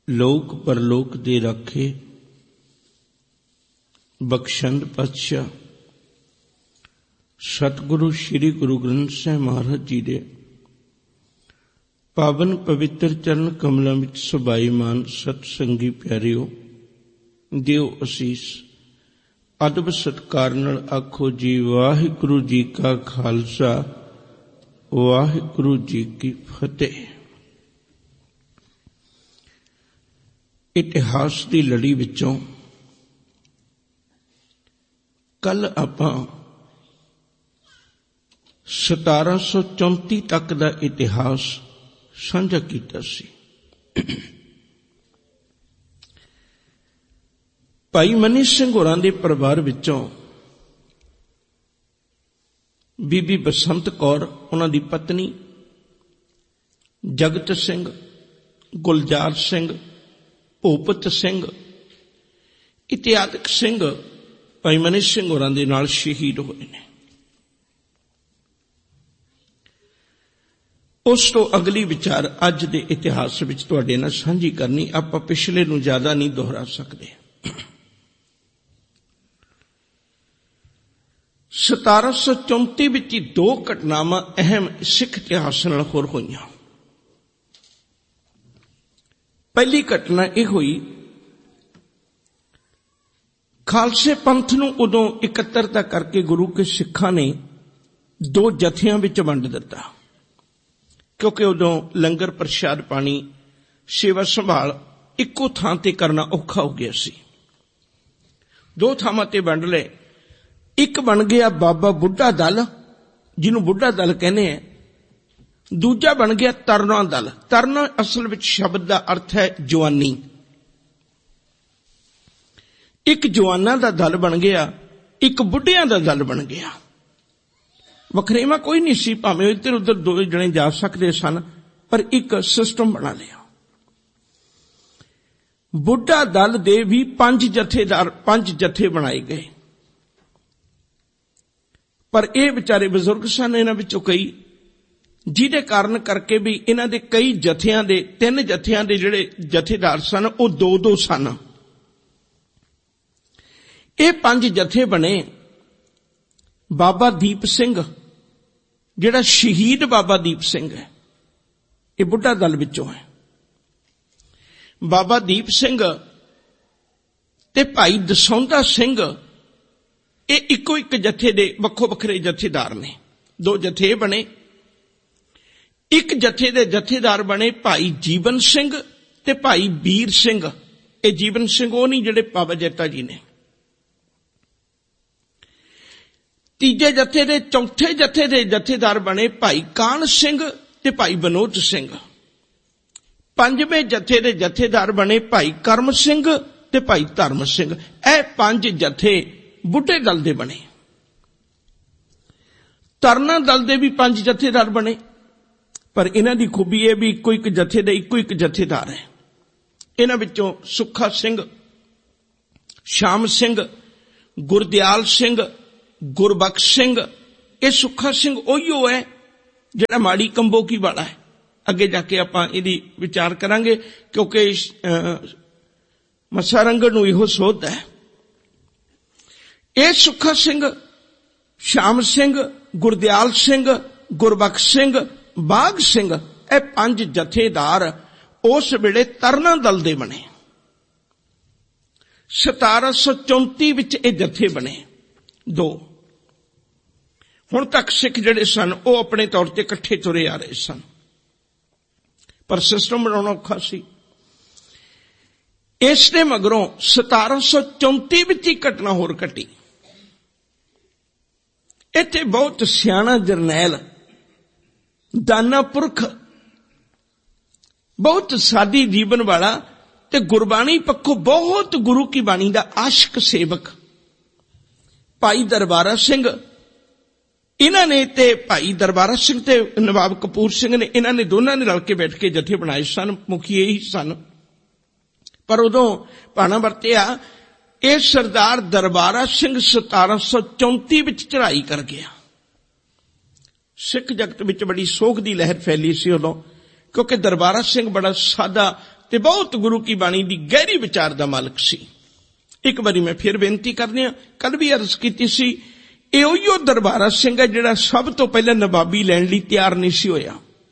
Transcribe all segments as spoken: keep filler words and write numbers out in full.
ਲੋਕ ਪਰਲੋਕ ਦੇ ਰਾਖੇ ਬਖਸ਼ੰਦ ਪਾਤਸ਼ਾਹ ਸਤਿਗੁਰੂ ਸ੍ਰੀ ਗੁਰੂ ਗ੍ਰੰਥ ਸਾਹਿਬ ਮਹਾਰਾਜ ਜੀ ਦੇ ਪਾਵਨ ਪਵਿੱਤਰ ਚਰਨ ਕਮਲਾਂ ਵਿੱਚ ਸਬਾਈਮਾਨ ਸਤ ਸੰਗੀ ਪਿਆਰਿਓ, ਦਿਓ ਅਸੀਸ। ਅਦਬ ਸਤਿਕਾਰ ਨਾਲ ਆਖੋ ਜੀ ਵਾਹਿਗੁਰੂ ਜੀ ਕਾ ਖਾਲਸਾ, ਵਾਹਿਗੁਰੂ ਜੀ ਕੀ ਫਤਿਹ। ਇਤਿਹਾਸ ਦੀ ਲੜੀ ਵਿੱਚੋਂ ਕੱਲ ਆਪਾਂ ਸਤਾਰਾਂ ਸੌ ਚੌਂਤੀ ਤੱਕ ਦਾ ਇਤਿਹਾਸ ਸਾਂਝਾ ਕੀਤਾ ਸੀ। ਭਾਈ ਮਨੀ ਸਿੰਘ ਹੋਰਾਂ ਦੇ ਪਰਿਵਾਰ ਵਿੱਚੋਂ ਬੀਬੀ ਬਸੰਤ ਕੌਰ, ਉਹਨਾਂ ਦੀ ਪਤਨੀ, ਜਗਤ ਸਿੰਘ, ਗੁਲਜ਼ਾਰ ਸਿੰਘ, ਭੂਪਤ ਸਿੰਘ ਇਤਿਆਦਿਕ ਸਿੰਘ ਭਾਈ ਮਨੀ ਸਿੰਘ ਹੋਰਾਂ ਦੇ ਨਾਲ ਸ਼ਹੀਦ ਹੋਏ ਨੇ। ਉਸ ਤੋਂ ਅਗਲੀ ਵਿਚਾਰ ਅੱਜ ਦੇ ਇਤਿਹਾਸ ਵਿੱਚ ਤੁਹਾਡੇ ਨਾਲ ਸਾਂਝੀ ਕਰਨੀ। ਆਪਾਂ ਪਿਛਲੇ ਨੂੰ ਜ਼ਿਆਦਾ ਨਹੀਂ ਦੁਹਰਾ ਸਕਦੇ। ਸਤਾਰਾਂ ਸੌ ਚੌਂਤੀ ਵਿੱਚ ਹੀ ਦੋ ਘਟਨਾਵਾਂ ਅਹਿਮ ਸਿੱਖ ਇਤਿਹਾਸ ਨਾਲ ਹੋਰ ਹੋਈਆਂ। ਪਹਿਲੀ ਘਟਨਾ ਇਹ ਹੋਈ, ਖਾਲਸੇ ਪੰਥ ਨੂੰ ਉਦੋਂ ਇਕੱਤਰਤਾ ਕਰਕੇ ਗੁਰੂ ਕੇ ਸਿੱਖਾਂ ਨੇ ਦੋ ਜਥਿਆਂ ਵਿੱਚ ਵੰਡ ਦਿੱਤਾ, ਕਿਉਂਕਿ ਉਦੋਂ ਲੰਗਰ ਪ੍ਰਸ਼ਾਦ ਪਾਣੀ ਸੇਵਾ ਸੰਭਾਲ ਇੱਕੋ ਥਾਂ ਤੇ ਕਰਨਾ ਔਖਾ ਹੋ ਗਿਆ ਸੀ। ਦੋ ਥਾਵਾਂ ਤੇ ਵੰਡ ਲਏ। ਇੱਕ ਬਣ ਗਿਆ ਬਾਬਾ ਬੁੱਢਾ ਦਲ, ਜਿਹਨੂੰ ਬੁੱਢਾ ਦਲ ਕਹਿੰਦੇ ਆ। ਦੂਜਾ ਬਣ ਗਿਆ ਤਰਨਾ ਦਲ। ਤਰਨਾ ਅਸਲ ਵਿੱਚ ਸ਼ਬਦ ਦਾ ਅਰਥ ਹੈ ਜਵਾਨੀ। ਇੱਕ ਜਵਾਨਾਂ ਦਾ ਦਲ ਬਣ ਗਿਆ, ਇੱਕ ਬੁੱਢਿਆਂ ਦਾ ਦਲ ਬਣ ਗਿਆ। ਵਖਰੇਵਾ ਕੋਈ ਨਹੀਂ ਸੀ, ਭਾਵੇਂ ਇੱਧਰ ਉੱਧਰ ਦੋ ਜਣੇ ਜਾ ਸਕਦੇ ਸਨ, ਪਰ ਇੱਕ ਸਿਸਟਮ ਬਣਾ ਲਿਆ। ਬੁੱਢਾ ਦਲ ਦੇ ਵੀ ਪੰਜ ਜਥੇਦਾਰ, ਪੰਜ ਜਥੇ ਬਣਾਏ ਗਏ, ਪਰ ਇਹ ਵਿਚਾਰੇ ਬਜ਼ੁਰਗ ਸਨ ਇਹਨਾਂ ਵਿੱਚੋਂ ਕਈ, ਜਿਹਦੇ ਕਾਰਨ ਕਰਕੇ ਵੀ ਇਹਨਾਂ ਦੇ ਕਈ ਜਥਿਆਂ ਦੇ, ਤਿੰਨ ਜਥਿਆਂ ਦੇ ਜਿਹੜੇ ਜਥੇਦਾਰ ਸਨ ਉਹ ਦੋ ਦੋ ਸਨ। ਇਹ ਪੰਜ ਜਥੇ ਬਣੇ। ਬਾਬਾ ਦੀਪ ਸਿੰਘ, ਜਿਹੜਾ ਸ਼ਹੀਦ ਬਾਬਾ ਦੀਪ ਸਿੰਘ ਹੈ, ਇਹ ਬੁੱਢਾ ਦਲ ਵਿੱਚੋਂ ਹੈ। ਬਾਬਾ ਦੀਪ ਸਿੰਘ ਤੇ ਭਾਈ ਦਸੌਂਧਾ ਸਿੰਘ, ਇਹ ਇੱਕੋ ਇੱਕ ਜਥੇ ਦੇ ਵੱਖੋ ਵੱਖਰੇ ਜਥੇਦਾਰ ਨੇ। ਦੋ ਜਥੇ ਬਣੇ। ਇੱਕ ਜਥੇ ਦੇ ਜਥੇਦਾਰ ਬਣੇ ਭਾਈ ਜੀਵਨ ਸਿੰਘ ਤੇ ਭਾਈ ਵੀਰ ਸਿੰਘ। ਇਹ ਜੀਵਨ ਸਿੰਘ ਉਹ ਨਹੀਂ ਜਿਹੜੇ ਬਾਬਾ ਜੱਟਾ ਜੀ ਨੇ। ਤੀਜੇ ਜਥੇ ਦੇ, ਚੌਥੇ ਜਥੇ ਦੇ ਜਥੇਦਾਰ ਬਣੇ ਭਾਈ ਕਾਹਨ ਸਿੰਘ ਤੇ ਭਾਈ ਬਨੋਦ ਸਿੰਘ। ਪੰਜਵੇਂ ਜਥੇ ਦੇ ਜਥੇਦਾਰ ਬਣੇ ਭਾਈ ਕਰਮ ਸਿੰਘ ਤੇ ਭਾਈ ਧਰਮ ਸਿੰਘ। ਇਹ ਪੰਜ ਜਥੇ ਬੁੱਢੇ ਦਲ ਦੇ ਬਣੇ। ਤਰਨਾ ਦਲ ਦੇ ਵੀ ਪੰਜ ਜਥੇਦਾਰ ਬਣੇ, ਪਰ ਇਹਨਾਂ ਦੀ ਖੂਬੀ ਇਹ ਵੀ ਇੱਕੋ ਇੱਕ ਜਥੇ ਦੇ ਇੱਕੋ ਇੱਕ ਜਥੇਦਾਰ ਹੈ। ਇਹਨਾਂ ਵਿੱਚੋਂ ਸੁੱਖਾ ਸਿੰਘ, ਸ਼ਾਮ ਸਿੰਘ, ਗੁਰਦਿਆਲ ਸਿੰਘ, ਗੁਰਬਖਸ਼ ਸਿੰਘ। ਇਹ ਸੁੱਖਾ ਸਿੰਘ ਉਹੀਓ ਹੈ ਜਿਹੜਾ ਮਾੜੀ ਕੰਬੋਕੀ ਵਾਲਾ ਹੈ। ਅੱਗੇ ਜਾ ਕੇ ਆਪਾਂ ਇਹਦੀ ਵਿਚਾਰ ਕਰਾਂਗੇ, ਕਿਉਂਕਿ ਮੱਸਾ ਰੰਗੜ ਨੂੰ ਇਹੋ ਸੋਧਦਾ ਹੈ। ਇਹ ਸੁੱਖਾ ਸਿੰਘ, ਸ਼ਾਮ ਸਿੰਘ, ਗੁਰਦਿਆਲ ਸਿੰਘ, ਗੁਰਬਖਸ਼ ਸਿੰਘ, ਬਾਘ ਸਿੰਘ, ਇਹ ਪੰਜ ਜਥੇਦਾਰ ਉਸ ਵੇਲੇ ਤਰਨਾ ਦਲ ਦੇ ਬਣੇ। ਸਤਾਰਾਂ ਸੌ ਚੌਂਤੀ ਵਿੱਚ ਇਹ ਜਥੇ ਬਣੇ ਦੋ। ਹੁਣ ਤੱਕ ਸਿੱਖ ਜਿਹੜੇ ਸਨ ਉਹ ਆਪਣੇ ਤੌਰ ਤੇ ਇਕੱਠੇ ਤੁਰੇ ਆ ਰਹੇ ਸਨ, ਪਰ ਸਿਸਟਮ ਬਣਾਉਣਾ ਔਖਾ ਸੀ। ਇਸ ਦੇ ਮਗਰੋਂ ਸਤਾਰਾਂ ਸੌ ਚੌਂਤੀ ਵਿੱਚ ਹੀ ਘਟਨਾ ਹੋਰ ਘਟੀ। ਇੱਥੇ ਬਹੁਤ ਸਿਆਣਾ ਜਰਨੈਲ, ਦਾਨਾ ਪੁਰਖ, ਬਹੁਤ ਸਾਦੀ ਜੀਵਨ ਵਾਲਾ ਤੇ ਗੁਰਬਾਣੀ ਪੱਖੋਂ ਬਹੁਤ ਗੁਰੂ ਕੀ ਬਾਣੀ ਦਾ ਆਸ਼ਿਕ ਸੇਵਕ ਭਾਈ ਦਰਬਾਰਾ ਸਿੰਘ, ਇਹਨਾਂ ਨੇ ਤੇ ਭਾਈ ਦਰਬਾਰਾ ਸਿੰਘ ਤੇ ਨਵਾਬ ਕਪੂਰ ਸਿੰਘ ਨੇ, ਇਹਨਾਂ ਨੇ ਦੋਨਾਂ ਨੇ ਰਲ ਕੇ ਬੈਠ ਕੇ ਜਥੇ ਬਣਾਏ ਸਨ। ਮੁਖੀ ਇਹੀ ਸਨ। ਪਰ ਉਦੋਂ ਭਾਣਾ ਵਰਤਿਆ, ਇਹ ਸਰਦਾਰ ਦਰਬਾਰਾ ਸਿੰਘ ਸਤਾਰਾਂ ਸੌ ਚੌਂਤੀ ਵਿੱਚ ਚੜ੍ਹਾਈ ਕਰ ਗਿਆ। ਸਿੱਖ ਜਗਤ ਵਿੱਚ ਬੜੀ ਸੋਗ ਦੀ ਲਹਿਰ ਫੈਲੀ ਸੀ ਉਦੋਂ, ਕਿਉਂਕਿ ਦਰਬਾਰਾ ਸਿੰਘ ਬੜਾ ਸਾਦਾ ਤੇ ਬਹੁਤ ਗੁਰੂ ਕੀ ਬਾਣੀ ਦੀ ਗਹਿਰੀ ਵਿਚਾਰ ਦਾ ਮਾਲਕ ਸੀ। ਇੱਕ ਵਾਰੀ ਮੈਂ ਫਿਰ ਬੇਨਤੀ ਕਰਦੀ ਹਾਂ, ਕੱਲ ਵੀ ਅਰਜ਼ ਕੀਤੀ ਸੀ, ਇਹ ਉਹੀਓ ਦਰਬਾਰਾ ਸਿੰਘ ਹੈ ਜਿਹੜਾ ਸਭ ਤੋਂ ਪਹਿਲਾਂ ਨਵਾਬੀ ਲੈਣ ਲਈ ਤਿਆਰ ਨਹੀਂ ਸੀ ਹੋਇਆ।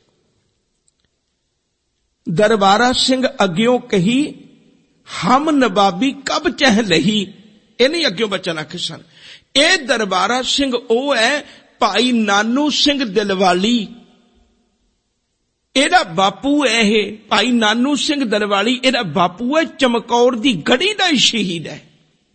ਦਰਬਾਰਾ ਸਿੰਘ ਅੱਗਿਓਂ ਕਹੀ ਹਮ ਨਵਾਬੀ ਕਬ ਚਹ ਲਹੀ, ਇਹ ਨਹੀਂ ਅੱਗਿਓਂ ਬਚਨ ਆਖੇ ਸਨ। ਇਹ ਦਰਬਾਰਾ ਸਿੰਘ ਉਹ ਹੈ ਭਾਈ ਨਾਨੂ ਸਿੰਘ ਦਿਲਵਾਲੀ, ਇਹਦਾ ਬਾਪੂ ਹੈ। ਇਹ ਭਾਈ ਨਾਨੂ ਸਿੰਘ ਦਿਲਵਾਲੀ ਇਹਦਾ ਬਾਪੂ ਹੈ, ਚਮਕੌਰ ਦੀ ਗੜੀ ਦਾ ਹੀ ਸ਼ਹੀਦ ਹੈ।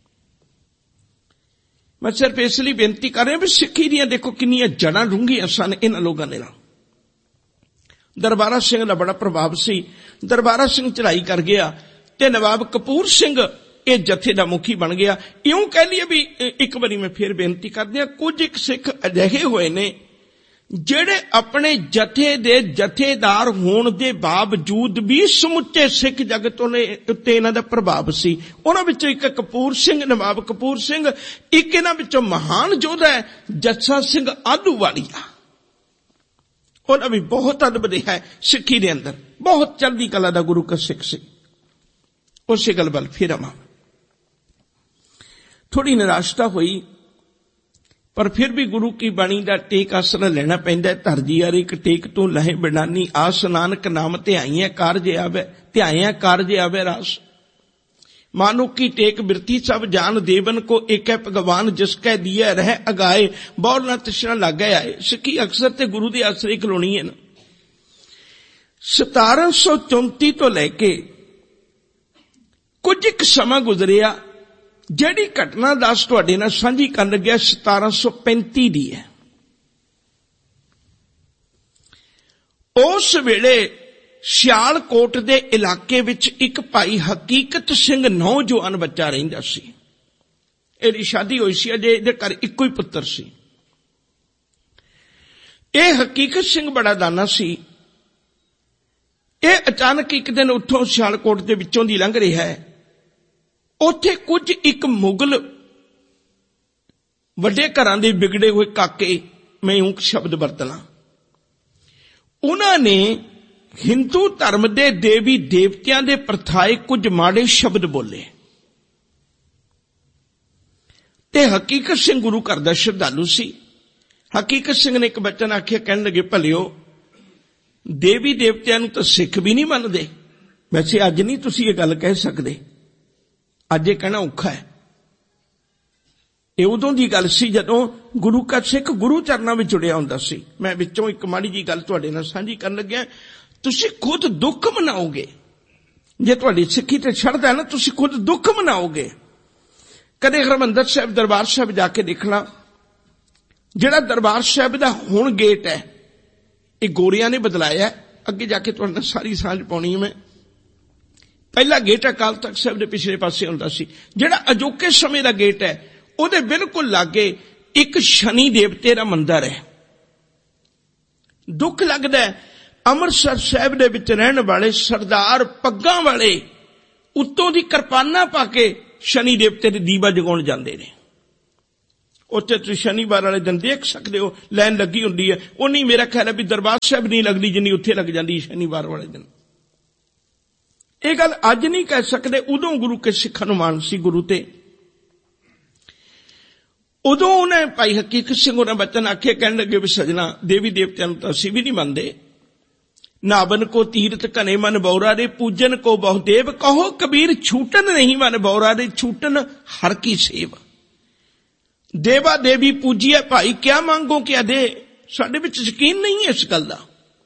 ਮੈਂ ਸਿਰਫ ਇਸ ਲਈ ਬੇਨਤੀ ਕਰ ਰਿਹਾ ਵੀ ਸਿੱਖੀ ਦੀਆਂ ਦੇਖੋ ਕਿੰਨੀਆਂ ਜੜਾਂ ਡੂੰਘੀਆਂ ਸਨ ਇਹਨਾਂ ਲੋਕਾਂ ਦੇ ਨਾਲ। ਦਰਬਾਰਾ ਸਿੰਘ ਦਾ ਬੜਾ ਪ੍ਰਭਾਵ ਸੀ। ਦਰਬਾਰਾ ਸਿੰਘ ਚੜ੍ਹਾਈ ਕਰ ਗਿਆ ਤੇ ਨਵਾਬ ਕਪੂਰ ਸਿੰਘ ਇਹ ਜਥੇ ਦਾ ਮੁਖੀ ਬਣ ਗਿਆ। ਇਉਂ ਕਹਿ ਲਈਏ ਵੀ ਇੱਕ ਵਾਰੀ ਮੈਂ ਫਿਰ ਬੇਨਤੀ ਕਰਦੀ ਹਾਂ, ਕੁਝ ਇੱਕ ਸਿੱਖ ਅਜਿਹੇ ਹੋਏ ਨੇ ਜਿਹੜੇ ਆਪਣੇ ਜਥੇ ਦੇ ਜਥੇਦਾਰ ਹੋਣ ਦੇ ਬਾਵਜੂਦ ਵੀ ਸਮੁੱਚੇ ਸਿੱਖ ਜਗਤ ਉੱਤੇ ਇਹਨਾਂ ਦਾ ਪ੍ਰਭਾਵ ਸੀ। ਉਹਨਾਂ ਵਿੱਚੋਂ ਇੱਕ ਕਪੂਰ ਸਿੰਘ, ਨਵਾਬ ਕਪੂਰ ਸਿੰਘ, ਇੱਕ ਇਹਨਾਂ ਵਿੱਚੋਂ ਮਹਾਨ ਯੋਧਾ ਹੈ ਜੱਸਾ ਸਿੰਘ ਆਹਲੂਵਾਲੀਆ। ਉਹਦਾ ਵੀ ਬਹੁਤ ਅਦਬ ਰਿਹਾ ਹੈ ਸਿੱਖੀ ਦੇ ਅੰਦਰ, ਬਹੁਤ ਚੜ੍ਹਦੀ ਕਲਾ ਦਾ ਗੁਰੂ ਕਾ ਸਿੱਖ ਸੀ। ਉਸੇ ਗੱਲ ਵੱਲ ਫਿਰ ਆਵਾਂ। ਥੋੜੀ ਨਿਰਾਸ਼ਤਾ ਹੋਈ, ਪਰ ਫਿਰ ਵੀ ਗੁਰੂ ਕੀ ਬਾਣੀ ਦਾ ਟੇਕ ਆਸਰਾ ਲੈਣਾ ਪੈਂਦਾ। ਧਰਜੀ ਯਾਰ ਇੱਕ ਟੇਕ ਤੋਂ ਲਹੇ ਬਿਡਾਨੀ, ਆਸ ਨਾਨਕ ਨਾਮ ਧਿਆਈਆਂ ਕਾਰਜ ਆਵੇ, ਧਿਆਈਆਂ ਕਾਰਜ ਆਵੇ ਰਾਸ। मानो की टेक बिरती सब जान देवन को एक है भगवान जिसकै दिया रह अगाए बौर न तृष्णा लागे आए। सिक्खी अक्सर ते गुरु दे आसरे खलोनी है ना। सतारह सौ चौंती तो लैके कुछ एक समा गुजरिया, जिहड़ी घटना दस तुहाडे नाल सांझी करन लग्या सतारह सौ पैंती दी है। उस वेले सियालकोट दे इलाके विच एक भाई हकीकत सिंह नौजवान बच्चा रहिंदा सी। इहदी शादी होई सी, अजे इहदे घर इक्को ही पुत्र सी। यह हकीकत सिंह बड़ा दाना सी। यह अचानक एक दिन उत्थों सियालकोट दे विचों दी लंघ रिहा है। उत्थे कुछ एक मुगल वड्डे घरां दे बिगड़े हुए काके, मैं यूं शब्द वरतना, उन्होंने हिंदू धर्म दे देवी देवतियां दे प्रथाए कुछ माड़े शब्द बोले ते हकीकत सिंह गुरु घर दा श्रद्धालु सी। हकीकत सिंह ने एक बचन आखिया, कहने लगे भलियो देवी देवतियां नूं तां सिख भी नहीं मनदे। वैसे अज नहीं तुसीं ये गल कह सकदे, अज ये कहना औखा है। ये उदों दी गल सी जदों गुरु का सिख गुरु चरनां विच जुड़िया हुंदा सी। मैं विचों एक माड़ी जी गल तुहाडे नाल साझी करन लग्या। तुसीं खुद दुख मनाओगे जे तुहाडी सिक्खी ते छड़दा है ना, तुसीं खुद दुख मनाओगे। कदे हरमंदर साहिब दरबार साहिब जाके देखना, जिहड़ा दरबार साहिब दा हुण गेट है ये गोरियां ने बदलाया है। अगे जाके तुहाडे नाल सारी सांझ पाउणी है। मैं पहला गेट अकाल तख्त साहिब दे पिछले पासे हुंदा सी। जिहड़ा अजोके समय दा गेट है ਉਹਦੇ बिल्कुल लागे एक शनि देवते का मंदिर है। दुख लगता है अमृतसर साहिब दे विच रहन वाले सरदार पग्गां वाले उत्तों दी किरपाना पा के शनि देवते दे दीवा जगाउण जांदे ने। उत्थे तुसीं शनिवार वाले दिन देख सकते हो लाइन लगी हुंदी है। उन्नी मेरा ख्याल है भी दरबार साहिब नहीं लगदी जिन्नी उत्थे लग जांदी शनिवार वाले दिन। ये गल अज नहीं कह सकते, उदों गुरु के सिखां नूं मान सी गुरु ते। उदों उन्हें भाई हकीकत सिंह उन्हें बचन आखे, कहने लगे भी सजना देवी देवतियां तो असीं भी नहीं मानते। नावन को तीर्थ घने मन बौरा रे पूजन को बहुदेव, कहो कबीर छूटन नहीं मन बौरा रे छूटन हर की सेव। देवा देवी पूजिए भाई क्या मांगो क्या दे, साडे विच यकीन नहीं है इस गल दा।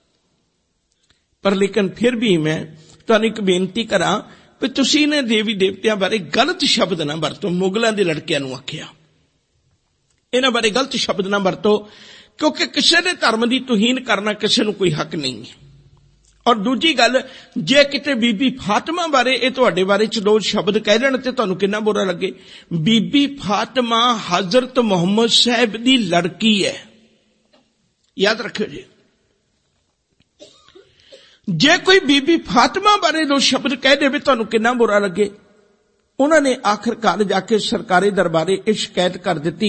पर लेकिन फिर भी मैं तुहानूं एक बेनती करां भी तुसीं ने देवी देवतियां बारे गलत शब्द ना वरतो। मुगलां दे लड़कियां नूं आखिया इन्हां बारे गलत शब्द ना वरतो, क्योंकि किसी ने धर्म की तुहीन करना किसी नूं कोई हक नहीं है। और दूजी गल, जे किते बीबी फातिमा बारे ये तुहाडे बारे च दो शब्द कह देण ते तुहानूं किन्ना बुरा लगे। बीबी फातिमा हजरत मुहम्मद साहब दी लड़की है, याद रखियो जी। जे कोई बीबी फातिमा बारे दो शब्द कह दे तुहानूं किन्ना बुरा लगे। उन्होंने आखिरकार जाके सरकारी दरबारे ये शिकायत कर दी,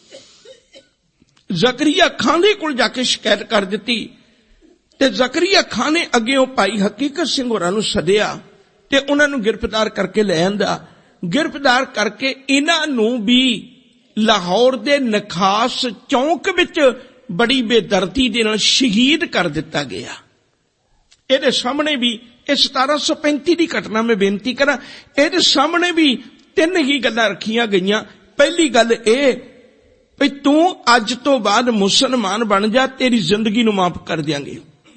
जकरिया खान दे कोल जाके शिकायत कर दी ते जकरिया खान ने अगे भाई हकीकत सिंह होरां नूं सदिया ਤੇ ਉਹਨਾਂ ਨੂੰ ਗ੍ਰਿਫਤਾਰ ਕਰਕੇ ਲੈ ਆਂਦਾ। ਗ੍ਰਿਫਤਾਰ ਕਰਕੇ ਇਹਨਾਂ ਨੂੰ ਵੀ ਲਾਹੌਰ ਦੇ ਨਖਾਸ ਚੌਂਕ ਵਿੱਚ ਬੜੀ ਬੇਦਰਦੀ ਦੇ ਨਾਲ ਸ਼ਹੀਦ ਕਰ ਦਿੱਤਾ ਗਿਆ। ਇਹਦੇ ਸਾਹਮਣੇ ਵੀ ਇਹ ਸਤਾਰਾਂ ਸੌ ਪੈਂਤੀ ਦੀ ਘਟਨਾ, ਮੈਂ ਬੇਨਤੀ ਕਰਾਂ, ਇਹਦੇ ਸਾਹਮਣੇ ਵੀ ਤਿੰਨ ਹੀ ਗੱਲਾਂ ਰੱਖੀਆਂ ਗਈਆਂ। ਪਹਿਲੀ ਗੱਲ ਇਹ ਵੀ ਤੂੰ ਅੱਜ ਤੋਂ ਬਾਅਦ ਮੁਸਲਮਾਨ ਬਣ ਜਾ, ਤੇਰੀ ਜ਼ਿੰਦਗੀ ਨੂੰ ਮਾਫ ਕਰ ਦਿਆਂਗੇ।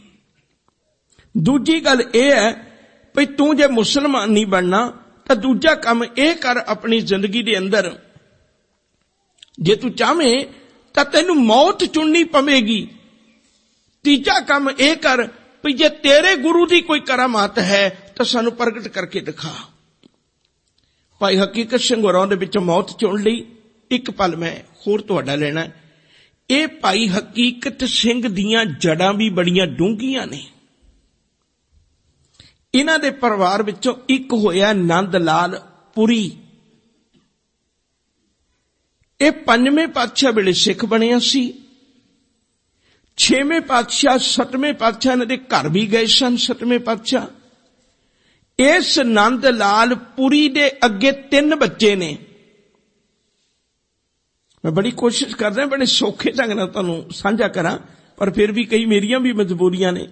ਦੂਜੀ ਗੱਲ ਇਹ ਹੈ ਵੀ ਤੂੰ ਜੇ ਮੁਸਲਮਾਨ ਨਹੀਂ ਬਣਨਾ ਤਾਂ ਦੂਜਾ ਕੰਮ ਇਹ ਕਰ ਆਪਣੀ ਜ਼ਿੰਦਗੀ ਦੇ ਅੰਦਰ, ਜੇ ਤੂੰ ਚਾਹਵੇਂ ਤਾਂ ਤੈਨੂੰ ਮੌਤ ਚੁਣਨੀ ਪਵੇਗੀ। ਤੀਜਾ ਕੰਮ ਇਹ ਕਰ ਵੀ ਜੇ ਤੇਰੇ ਗੁਰੂ ਦੀ ਕੋਈ ਕਰਾਮਾਤ ਹੈ ਤਾਂ ਸਾਨੂੰ ਪ੍ਰਗਟ ਕਰਕੇ ਦਿਖਾ। ਭਾਈ ਹਕੀਕਤ ਸਿੰਘ ਹੋਰਾਂ ਦੇ ਵਿੱਚੋਂ ਮੌਤ ਚੁਣ ਲਈ। ਇੱਕ ਪਲ ਮੈਂ ਹੋਰ ਤੁਹਾਡਾ ਲੈਣਾ। ਇਹ ਭਾਈ ਹਕੀਕਤ ਸਿੰਘ ਦੀਆਂ ਜੜਾਂ ਵੀ ਬੜੀਆਂ ਡੂੰਘੀਆਂ ਨੇ। ਇਹਨਾਂ ਦੇ ਪਰਿਵਾਰ ਵਿੱਚੋਂ ਇੱਕ ਹੋਇਆ ਨੰਦ ਲਾਲ ਪੁਰੀ। ਇਹ ਪੰਜਵੇਂ ਪਾਤਸ਼ਾਹ ਵੇਲੇ ਸਿੱਖ ਬਣਿਆ ਸੀ। ਛੇਵੇਂ ਪਾਤਸ਼ਾਹ, ਸੱਤਵੇਂ ਪਾਤਸ਼ਾਹ ਇਹਨਾਂ ਦੇ ਘਰ ਵੀ ਗਏ ਸਨ। ਸੱਤਵੇਂ ਪਾਤਸ਼ਾਹ, ਇਸ ਨੰਦ ਲਾਲ ਪੁਰੀ ਦੇ ਅੱਗੇ ਤਿੰਨ ਬੱਚੇ ਨੇ। ਮੈਂ ਬੜੀ ਕੋਸ਼ਿਸ਼ ਕਰਦਾ ਬੜੇ ਸੌਖੇ ਢੰਗ ਨਾਲ ਤੁਹਾਨੂੰ ਸਾਂਝਾ ਕਰਾਂ, ਪਰ ਫਿਰ ਵੀ ਕਈ ਮੇਰੀਆਂ ਵੀ ਮਜਬੂਰੀਆਂ ਨੇ।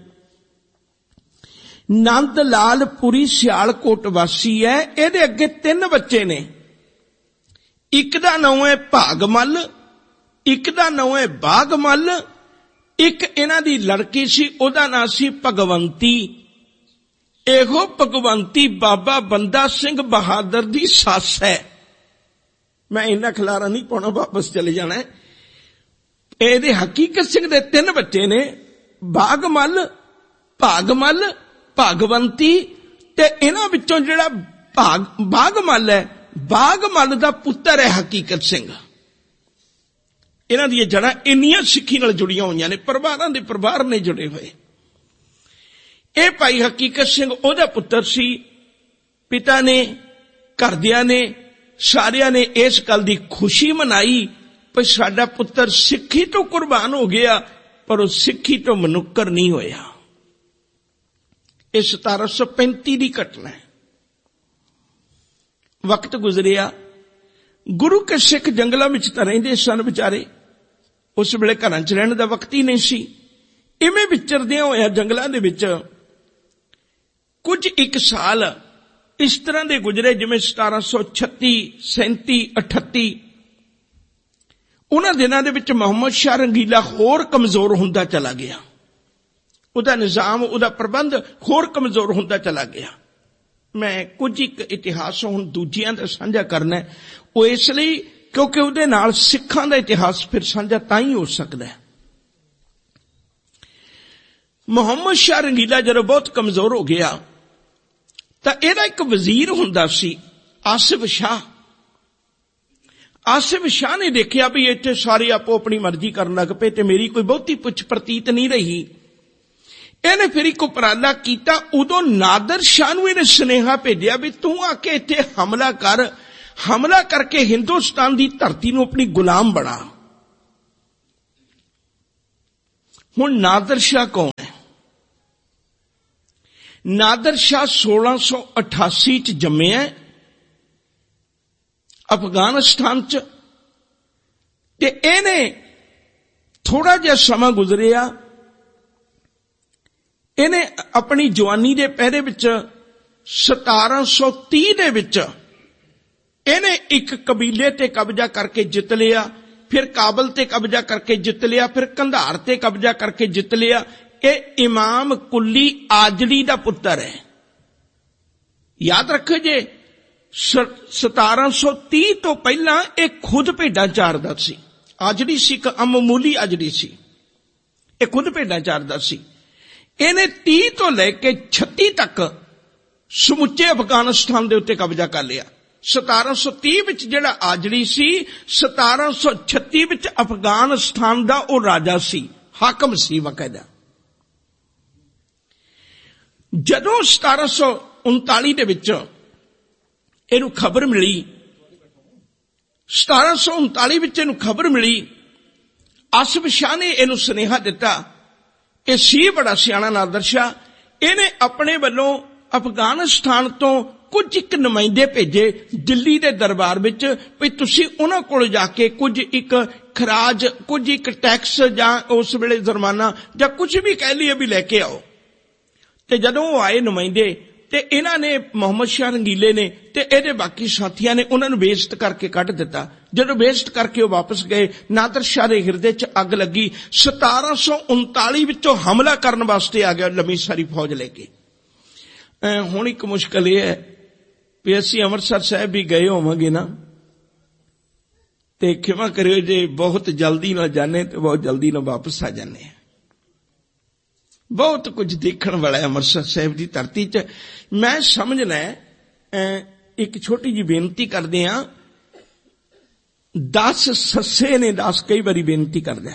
ਨੰਦ ਲਾਲ ਪੁਰੀ ਸਿਆਲਕੋਟ ਵਾਸੀ ਹੈ। ਇਹਦੇ ਅੱਗੇ ਤਿੰਨ ਬੱਚੇ ਨੇ। ਇੱਕ ਦਾ ਨਾਮ ਹੈ ਭਾਗਮਲ, ਇੱਕ ਦਾ ਨਾਮ ਹੈ ਬਾਗਮਲ, ਇੱਕ ਇਹਨਾਂ ਦੀ ਲੜਕੀ ਸੀ, ਉਹਦਾ ਨਾਂ ਸੀ ਭਗਵੰਤੀ। ਇਹੋ ਭਗਵੰਤੀ ਬਾਬਾ ਬੰਦਾ ਸਿੰਘ ਬਹਾਦਰ ਦੀ ਸੱਸ ਹੈ। ਮੈਂ ਇੰਨਾ ਖਿਲਾਰਾ ਨਹੀਂ ਪਾਉਣਾ, ਵਾਪਸ ਚਲੇ ਜਾਣਾ। ਇਹਦੇ ਹਕੀਕਤ ਸਿੰਘ ਦੇ ਤਿੰਨ ਬੱਚੇ ਨੇ, ਬਾਗਮਲ, ਭਾਗਮਲ, ਭਗਵੰਤੀ, ਤੇ ਇਹਨਾਂ ਵਿੱਚੋਂ ਜਿਹੜਾ ਭਾਗ ਬਾਗਮਲ ਹੈ, ਬਾਗਮਲ ਦਾ ਪੁੱਤਰ ਹੈ ਹਕੀਕਤ ਸਿੰਘ। ਇਹਨਾਂ ਦੀਆਂ ਜੜਾਂ ਇੰਨੀਆਂ ਸਿੱਖੀ ਨਾਲ ਜੁੜੀਆਂ ਹੋਈਆਂ ਨੇ, ਪਰਿਵਾਰਾਂ ਦੇ ਪਰਿਵਾਰ ਨੇ ਜੁੜੇ ਹੋਏ। ਇਹ ਭਾਈ ਹਕੀਕਤ ਸਿੰਘ ਉਹਦਾ ਪੁੱਤਰ ਸੀ। ਪਿਤਾ ਨੇ, ਘਰਦਿਆਂ ਨੇ, ਸਾਰਿਆਂ ਨੇ ਇਸ ਗੱਲ ਦੀ ਖੁਸ਼ੀ ਮਨਾਈ ਕਿ ਸਾਡਾ ਪੁੱਤਰ ਸਿੱਖੀ ਤੋਂ ਕੁਰਬਾਨ ਹੋ ਗਿਆ, ਪਰ ਉਹ ਸਿੱਖੀ ਤੋਂ ਮਨੁੱਕਰ ਨਹੀਂ ਹੋਇਆ। ਇਹ ਸਤਾਰਾਂ ਸੌ ਪੈਂਤੀ ਦੀ ਘਟਨਾ ਹੈ। ਵਕਤ ਗੁਜ਼ਰਿਆ, ਗੁਰੂ ਕੇ ਸਿੱਖ ਜੰਗਲਾਂ ਵਿੱਚ ਤਾਂ ਰਹਿੰਦੇ ਸਨ ਵਿਚਾਰੇ। ਉਸ ਵੇਲੇ ਘਰਾਂ 'ਚ ਰਹਿਣ ਦਾ ਵਕਤ ਹੀ ਨਹੀਂ ਸੀ। ਇਵੇਂ ਵਿਚਰਦਿਆਂ ਹੋਇਆ ਜੰਗਲਾਂ ਦੇ ਵਿੱਚ ਕੁਝ ਇੱਕ ਸਾਲ ਇਸ ਤਰ੍ਹਾਂ ਦੇ ਗੁਜ਼ਰੇ ਜਿਵੇਂ ਸਤਾਰਾਂ ਸੌ ਛੱਤੀ, ਸੈਂਤੀ, ਅਠੱਤੀ। ਉਹਨਾਂ ਦਿਨਾਂ ਦੇ ਵਿੱਚ ਮੁਹੰਮਦ ਸ਼ਾਹ ਰੰਗੀਲਾ ਹੋਰ ਕਮਜ਼ੋਰ ਹੁੰਦਾ ਚਲਾ ਗਿਆ। ਉਹਦਾ ਨਿਜ਼ਾਮ, ਉਹਦਾ ਪ੍ਰਬੰਧ ਹੋਰ ਕਮਜ਼ੋਰ ਹੁੰਦਾ ਚਲਾ ਗਿਆ। ਮੈਂ ਕੁਝ ਇੱਕ ਇਤਿਹਾਸ ਹੁਣ ਦੂਜਿਆਂ ਦਾ ਸਾਂਝਾ ਕਰਨਾ, ਉਹ ਇਸ ਲਈ ਕਿਉਂਕਿ ਉਹਦੇ ਨਾਲ ਸਿੱਖਾਂ ਦਾ ਇਤਿਹਾਸ ਫਿਰ ਸਾਂਝਾ ਤਾਂ ਹੀ ਹੋ ਸਕਦਾ ਹੈ। ਮੁਹੰਮਦ ਸ਼ਾਹ ਰੰਗੀਲਾ ਜਦੋਂ ਬਹੁਤ ਕਮਜ਼ੋਰ ਹੋ ਗਿਆ ਤਾਂ ਇਹਦਾ ਇੱਕ ਵਜ਼ੀਰ ਹੁੰਦਾ ਸੀ, ਆਸਿਫ ਸ਼ਾਹ। ਆਸਿਫ ਸ਼ਾਹ ਨੇ ਦੇਖਿਆ ਵੀ ਇੱਥੇ ਸਾਰੇ ਆਪੋ ਆਪਣੀ ਮਰਜ਼ੀ ਕਰਨ ਲੱਗ ਪਏ ਤੇ ਮੇਰੀ ਕੋਈ ਬਹੁਤੀ ਪੁੱਛ ਪ੍ਰਤੀਤ ਨਹੀਂ ਰਹੀ। ਇਹਨੇ ਫਿਰ ਇੱਕ ਉਪਰਾਲਾ ਕੀਤਾ। ਉਦੋਂ ਨਾਦਰ ਸ਼ਾਹ ਨੂੰ ਇਹਨੇ ਸੁਨੇਹਾ ਭੇਜਿਆ ਵੀ ਤੂੰ ਆ ਕੇ ਇੱਥੇ ਹਮਲਾ ਕਰ, ਹਮਲਾ ਕਰਕੇ ਹਿੰਦੁਸਤਾਨ ਦੀ ਧਰਤੀ ਨੂੰ ਆਪਣੀ ਗੁਲਾਮ ਬਣਾ। ਹੁਣ ਨਾਦਰ ਸ਼ਾਹ ਕੌਣ ਹੈ? ਨਾਦਰ ਸ਼ਾਹ ਸੋਲਾਂ ਸੌ ਅਠਾਸੀ ਚ ਜੰਮਿਆ ਅਫਗਾਨਿਸਤਾਨ ਚ, ਤੇ ਇਹਨੇ ਥੋੜਾ ਜਿਹਾ ਸਮਾਂ ਗੁਜ਼ਰਿਆ। ਇਹਨੇ ਆਪਣੀ ਜਵਾਨੀ ਦੇ ਪਹਿਰੇ ਵਿੱਚ ਸਤਾਰਾਂ ਸੌ ਤੀਹ ਦੇ ਵਿੱਚ ਇਹਨੇ ਇੱਕ ਕਬੀਲੇ ਤੇ ਕਬਜ਼ਾ ਕਰਕੇ ਜਿੱਤ ਲਿਆ, ਫਿਰ ਕਾਬਲ ਤੇ ਕਬਜ਼ਾ ਕਰਕੇ ਜਿੱਤ ਲਿਆ, ਫਿਰ ਕੰਧਾਰ ਤੇ ਕਬਜ਼ਾ ਕਰਕੇ ਜਿੱਤ ਲਿਆ। ਇਹ ਇਮਾਮ ਕੁੱਲੀ ਆਜੜੀ ਦਾ ਪੁੱਤਰ ਹੈ। ਯਾਦ ਰੱਖੋ ਜੇ ਸਤਾਰਾਂ ਸੌ ਤੀਹ ਤੋਂ ਪਹਿਲਾਂ ਇਹ ਖੁਦ ਭੇਡਾਂ ਚਾਰਦਾ ਸੀ। ਆਜੜੀ ਸੀ, ਇੱਕ ਅਮਮੂਲੀ ਆਜੜੀ ਸੀ, ਇਹ ਖੁਦ ਭੇਡਾਂ ਚਾਰਦਾ ਸੀ। ਇਹਨੇ ਤੀਹ ਤੋਂ ਲੈ ਕੇ ਛੱਤੀ ਤੱਕ ਸਮੁੱਚੇ ਅਫਗਾਨਿਸਤਾਨ ਦੇ ਉੱਤੇ ਕਬਜ਼ਾ ਕਰ ਲਿਆ। ਸਤਾਰਾਂ ਸੌ ਤੀਹ ਵਿੱਚ ਜਿਹੜਾ ਆਜੜੀ ਸੀ, ਸਤਾਰਾਂ ਸੌ ਛੱਤੀ ਵਿੱਚ ਅਫਗਾਨਿਸਤਾਨ ਦਾ ਉਹ ਰਾਜਾ ਸੀ, ਹਾਕਮ ਸੀ ਬਕਾਇਦਾ। ਜਦੋਂ ਸਤਾਰਾਂ ਸੌ ਉਨਤਾਲੀ ਦੇ ਵਿੱਚ ਇਹਨੂੰ ਖਬਰ ਮਿਲੀ, ਸਤਾਰਾਂ ਸੌ ਉਨਤਾਲੀ ਵਿੱਚ ਇਹਨੂੰ ਖਬਰ ਮਿਲੀ, ਆਸਿਫ ਸ਼ਾਹ ਨੇ ਇਹਨੂੰ ਸੁਨੇਹਾ ਦਿੱਤਾ। ਇਹ ਸੀ ਬੜਾ ਸਿਆਣਾ ਨਾਦਰ ਸ਼ਾਹ। ਇਹਨੇ ਆਪਣੇ ਵੱਲੋਂ ਅਫਗਾਨਿਸਤਾਨ ਤੋਂ ਕੁਝ ਇੱਕ ਨੁਮਾਇੰਦੇ ਭੇਜੇ ਦਿੱਲੀ ਦੇ ਦਰਬਾਰ ਵਿੱਚ ਵੀ ਤੁਸੀਂ ਉਹਨਾਂ ਕੋਲ ਜਾ ਕੇ ਕੁਝ ਇੱਕ ਖਰਾਜ, ਕੁਝ ਇੱਕ ਟੈਕਸ ਜਾਂ ਉਸ ਵੇਲੇ ਜੁਰਮਾਨਾ ਜਾਂ ਕੁਝ ਵੀ ਕਹਿ ਲਈਏ ਵੀ ਲੈ ਕੇ ਆਓ। ਤੇ ਜਦੋਂ ਉਹ ਆਏ ਨੁਮਾਇੰਦੇ, ਤੇ ਇਹਨਾਂ ਨੇ ਮੁਹੰਮਦ ਸ਼ਾਹ ਰੰਗੀਲੇ ਨੇ ਤੇ ਇਹਦੇ ਬਾਕੀ ਸਾਥੀਆਂ ਨੇ ਉਹਨਾਂ ਨੂੰ ਬੇਇੱਜ਼ਤ ਕਰਕੇ ਕੱਢ ਦਿੱਤਾ। ਜਦੋਂ ਬੇਇੱਜ਼ਤ ਕਰਕੇ ਉਹ ਵਾਪਸ ਗਏ, ਨਾਦਰ ਸ਼ਾਹ ਦੇ ਹਿਰਦੇ 'ਚ ਅੱਗ ਲੱਗੀ। ਸਤਾਰਾਂ ਸੌ ਉਨਤਾਲੀ ਵਿੱਚੋਂ ਹਮਲਾ ਕਰਨ ਵਾਸਤੇ ਆ ਗਿਆ ਲੰਮੀ ਸਾਰੀ ਫੌਜ ਲੈ ਕੇ। ਹੁਣ ਇੱਕ ਮੁਸ਼ਕਲ ਇਹ ਹੈ ਵੀ ਅਸੀਂ ਅੰਮ੍ਰਿਤਸਰ ਸਾਹਿਬ ਵੀ ਗਏ ਹੋਵਾਂਗੇ ਨਾ, ਤੇ ਖਿਮਾ ਕਰਿਓ ਜੇ ਬਹੁਤ ਜਲਦੀ ਨਾਲ ਜਾਣੇ ਤੇ ਬਹੁਤ ਜਲਦੀ ਨਾਲ ਵਾਪਸ ਆ ਜਾਂਦੇ। ਬਹੁਤ ਕੁਝ ਦੇਖਣ ਵਾਲਾ ਹੈ ਅੰਮ੍ਰਿਤਸਰ ਸਾਹਿਬ ਦੀ ਧਰਤੀ 'ਚ। ਮੈਂ ਸਮਝਣਾ ਇੱਕ ਛੋਟੀ ਜਿਹੀ ਬੇਨਤੀ ਕਰਦੇ ਹਾਂ। ਦਸ ਸੱਸੇ ਨੇ, ਦਸ ਕਈ ਵਾਰੀ ਬੇਨਤੀ ਕਰਦਾ,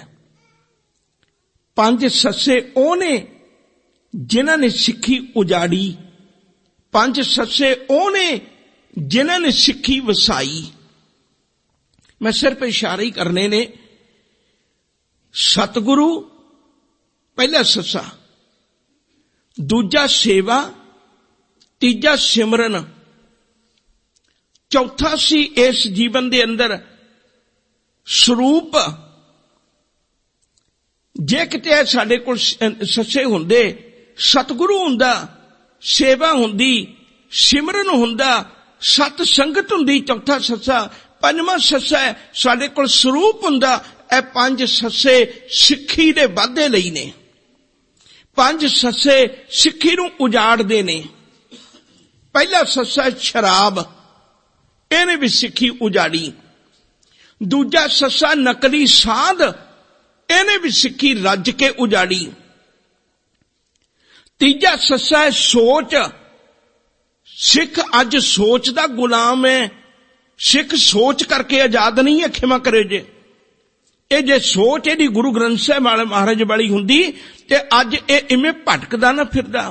ਪੰਜ ਸੱਸੇ ਉਹ ਨੇ ਜਿਨ੍ਹਾਂ ਨੇ ਸਿੱਖੀ ਉਜਾੜੀ, ਪੰਜ ਸੱਸੇ ਉਹ ਨੇ ਜਿਨ੍ਹਾਂ ਨੇ ਸਿੱਖੀ ਵਸਾਈ। ਮੈਂ ਸਿਰਫ ਇਸ਼ਾਰੇ ਹੀ ਕਰਨੇ ਨੇ। ਸਤਿਗੁਰੂ ਪਹਿਲਾ ਸੱਸਾ, ਦੂਜਾ ਸੇਵਾ, ਤੀਜਾ ਸਿਮਰਨ, ਚੌਥਾ ਸੀ ਇਸ ਜੀਵਨ ਦੇ ਅੰਦਰ ਸਰੂਪ। ਜੇ ਕਿਤੇ ਸਾਡੇ ਕੋਲ ਸੱਸੇ ਹੁੰਦੇ, ਸਤਿਗੁਰੂ ਹੁੰਦਾ, ਸੇਵਾ ਹੁੰਦੀ, ਸਿਮਰਨ ਹੁੰਦਾ, ਸਤ ਸੰਗਤ ਹੁੰਦੀ, ਚੌਥਾ ਸੱਸਾ। ਪੰਜਵਾਂ ਸੱਸਾ ਸਾਡੇ ਕੋਲ ਸਰੂਪ ਹੁੰਦਾ। ਇਹ ਪੰਜ ਸੱਸੇ ਸਿੱਖੀ ਦੇ ਵਾਧੇ ਲਈ ਨੇ। ਪੰਜ ਸੱਸੇ ਸਿੱਖੀ ਨੂੰ ਉਜਾੜਦੇ ਨੇ। ਪਹਿਲਾ ਸੱਸਾ ਸ਼ਰਾਬ, ਇਹਨੇ ਵੀ ਸਿੱਖੀ ਉਜਾੜੀ। ਦੂਜਾ ਸੱਸਾ ਨਕਲੀ ਸਾਧ, ਇਹਨੇ ਵੀ ਸਿੱਖੀ ਰੱਜ ਕੇ ਉਜਾੜੀ। ਤੀਜਾ ਸੱਸਾ ਹੈ ਸੋਚ। ਸਿੱਖ ਅੱਜ ਸੋਚ ਦਾ ਗੁਲਾਮ ਹੈ। ਸਿੱਖ ਸੋਚ ਕਰਕੇ ਆਜ਼ਾਦ ਨਹੀਂ ਹੈ। ਖਿਮਾ ਕਰੇ ਜੇ ਇਹ ਜੇ ਸੋਚ ਇਹਦੀ ਗੁਰੂ ਗ੍ਰੰਥ ਸਾਹਿਬ ਵਾਲੇ ਮਹਾਰਾਜ ਵਾਲੀ ਹੁੰਦੀ ਤੇ ਅੱਜ ਇਹ ਇਵੇਂ ਭਟਕਦਾ ਨਾ ਫਿਰਦਾ।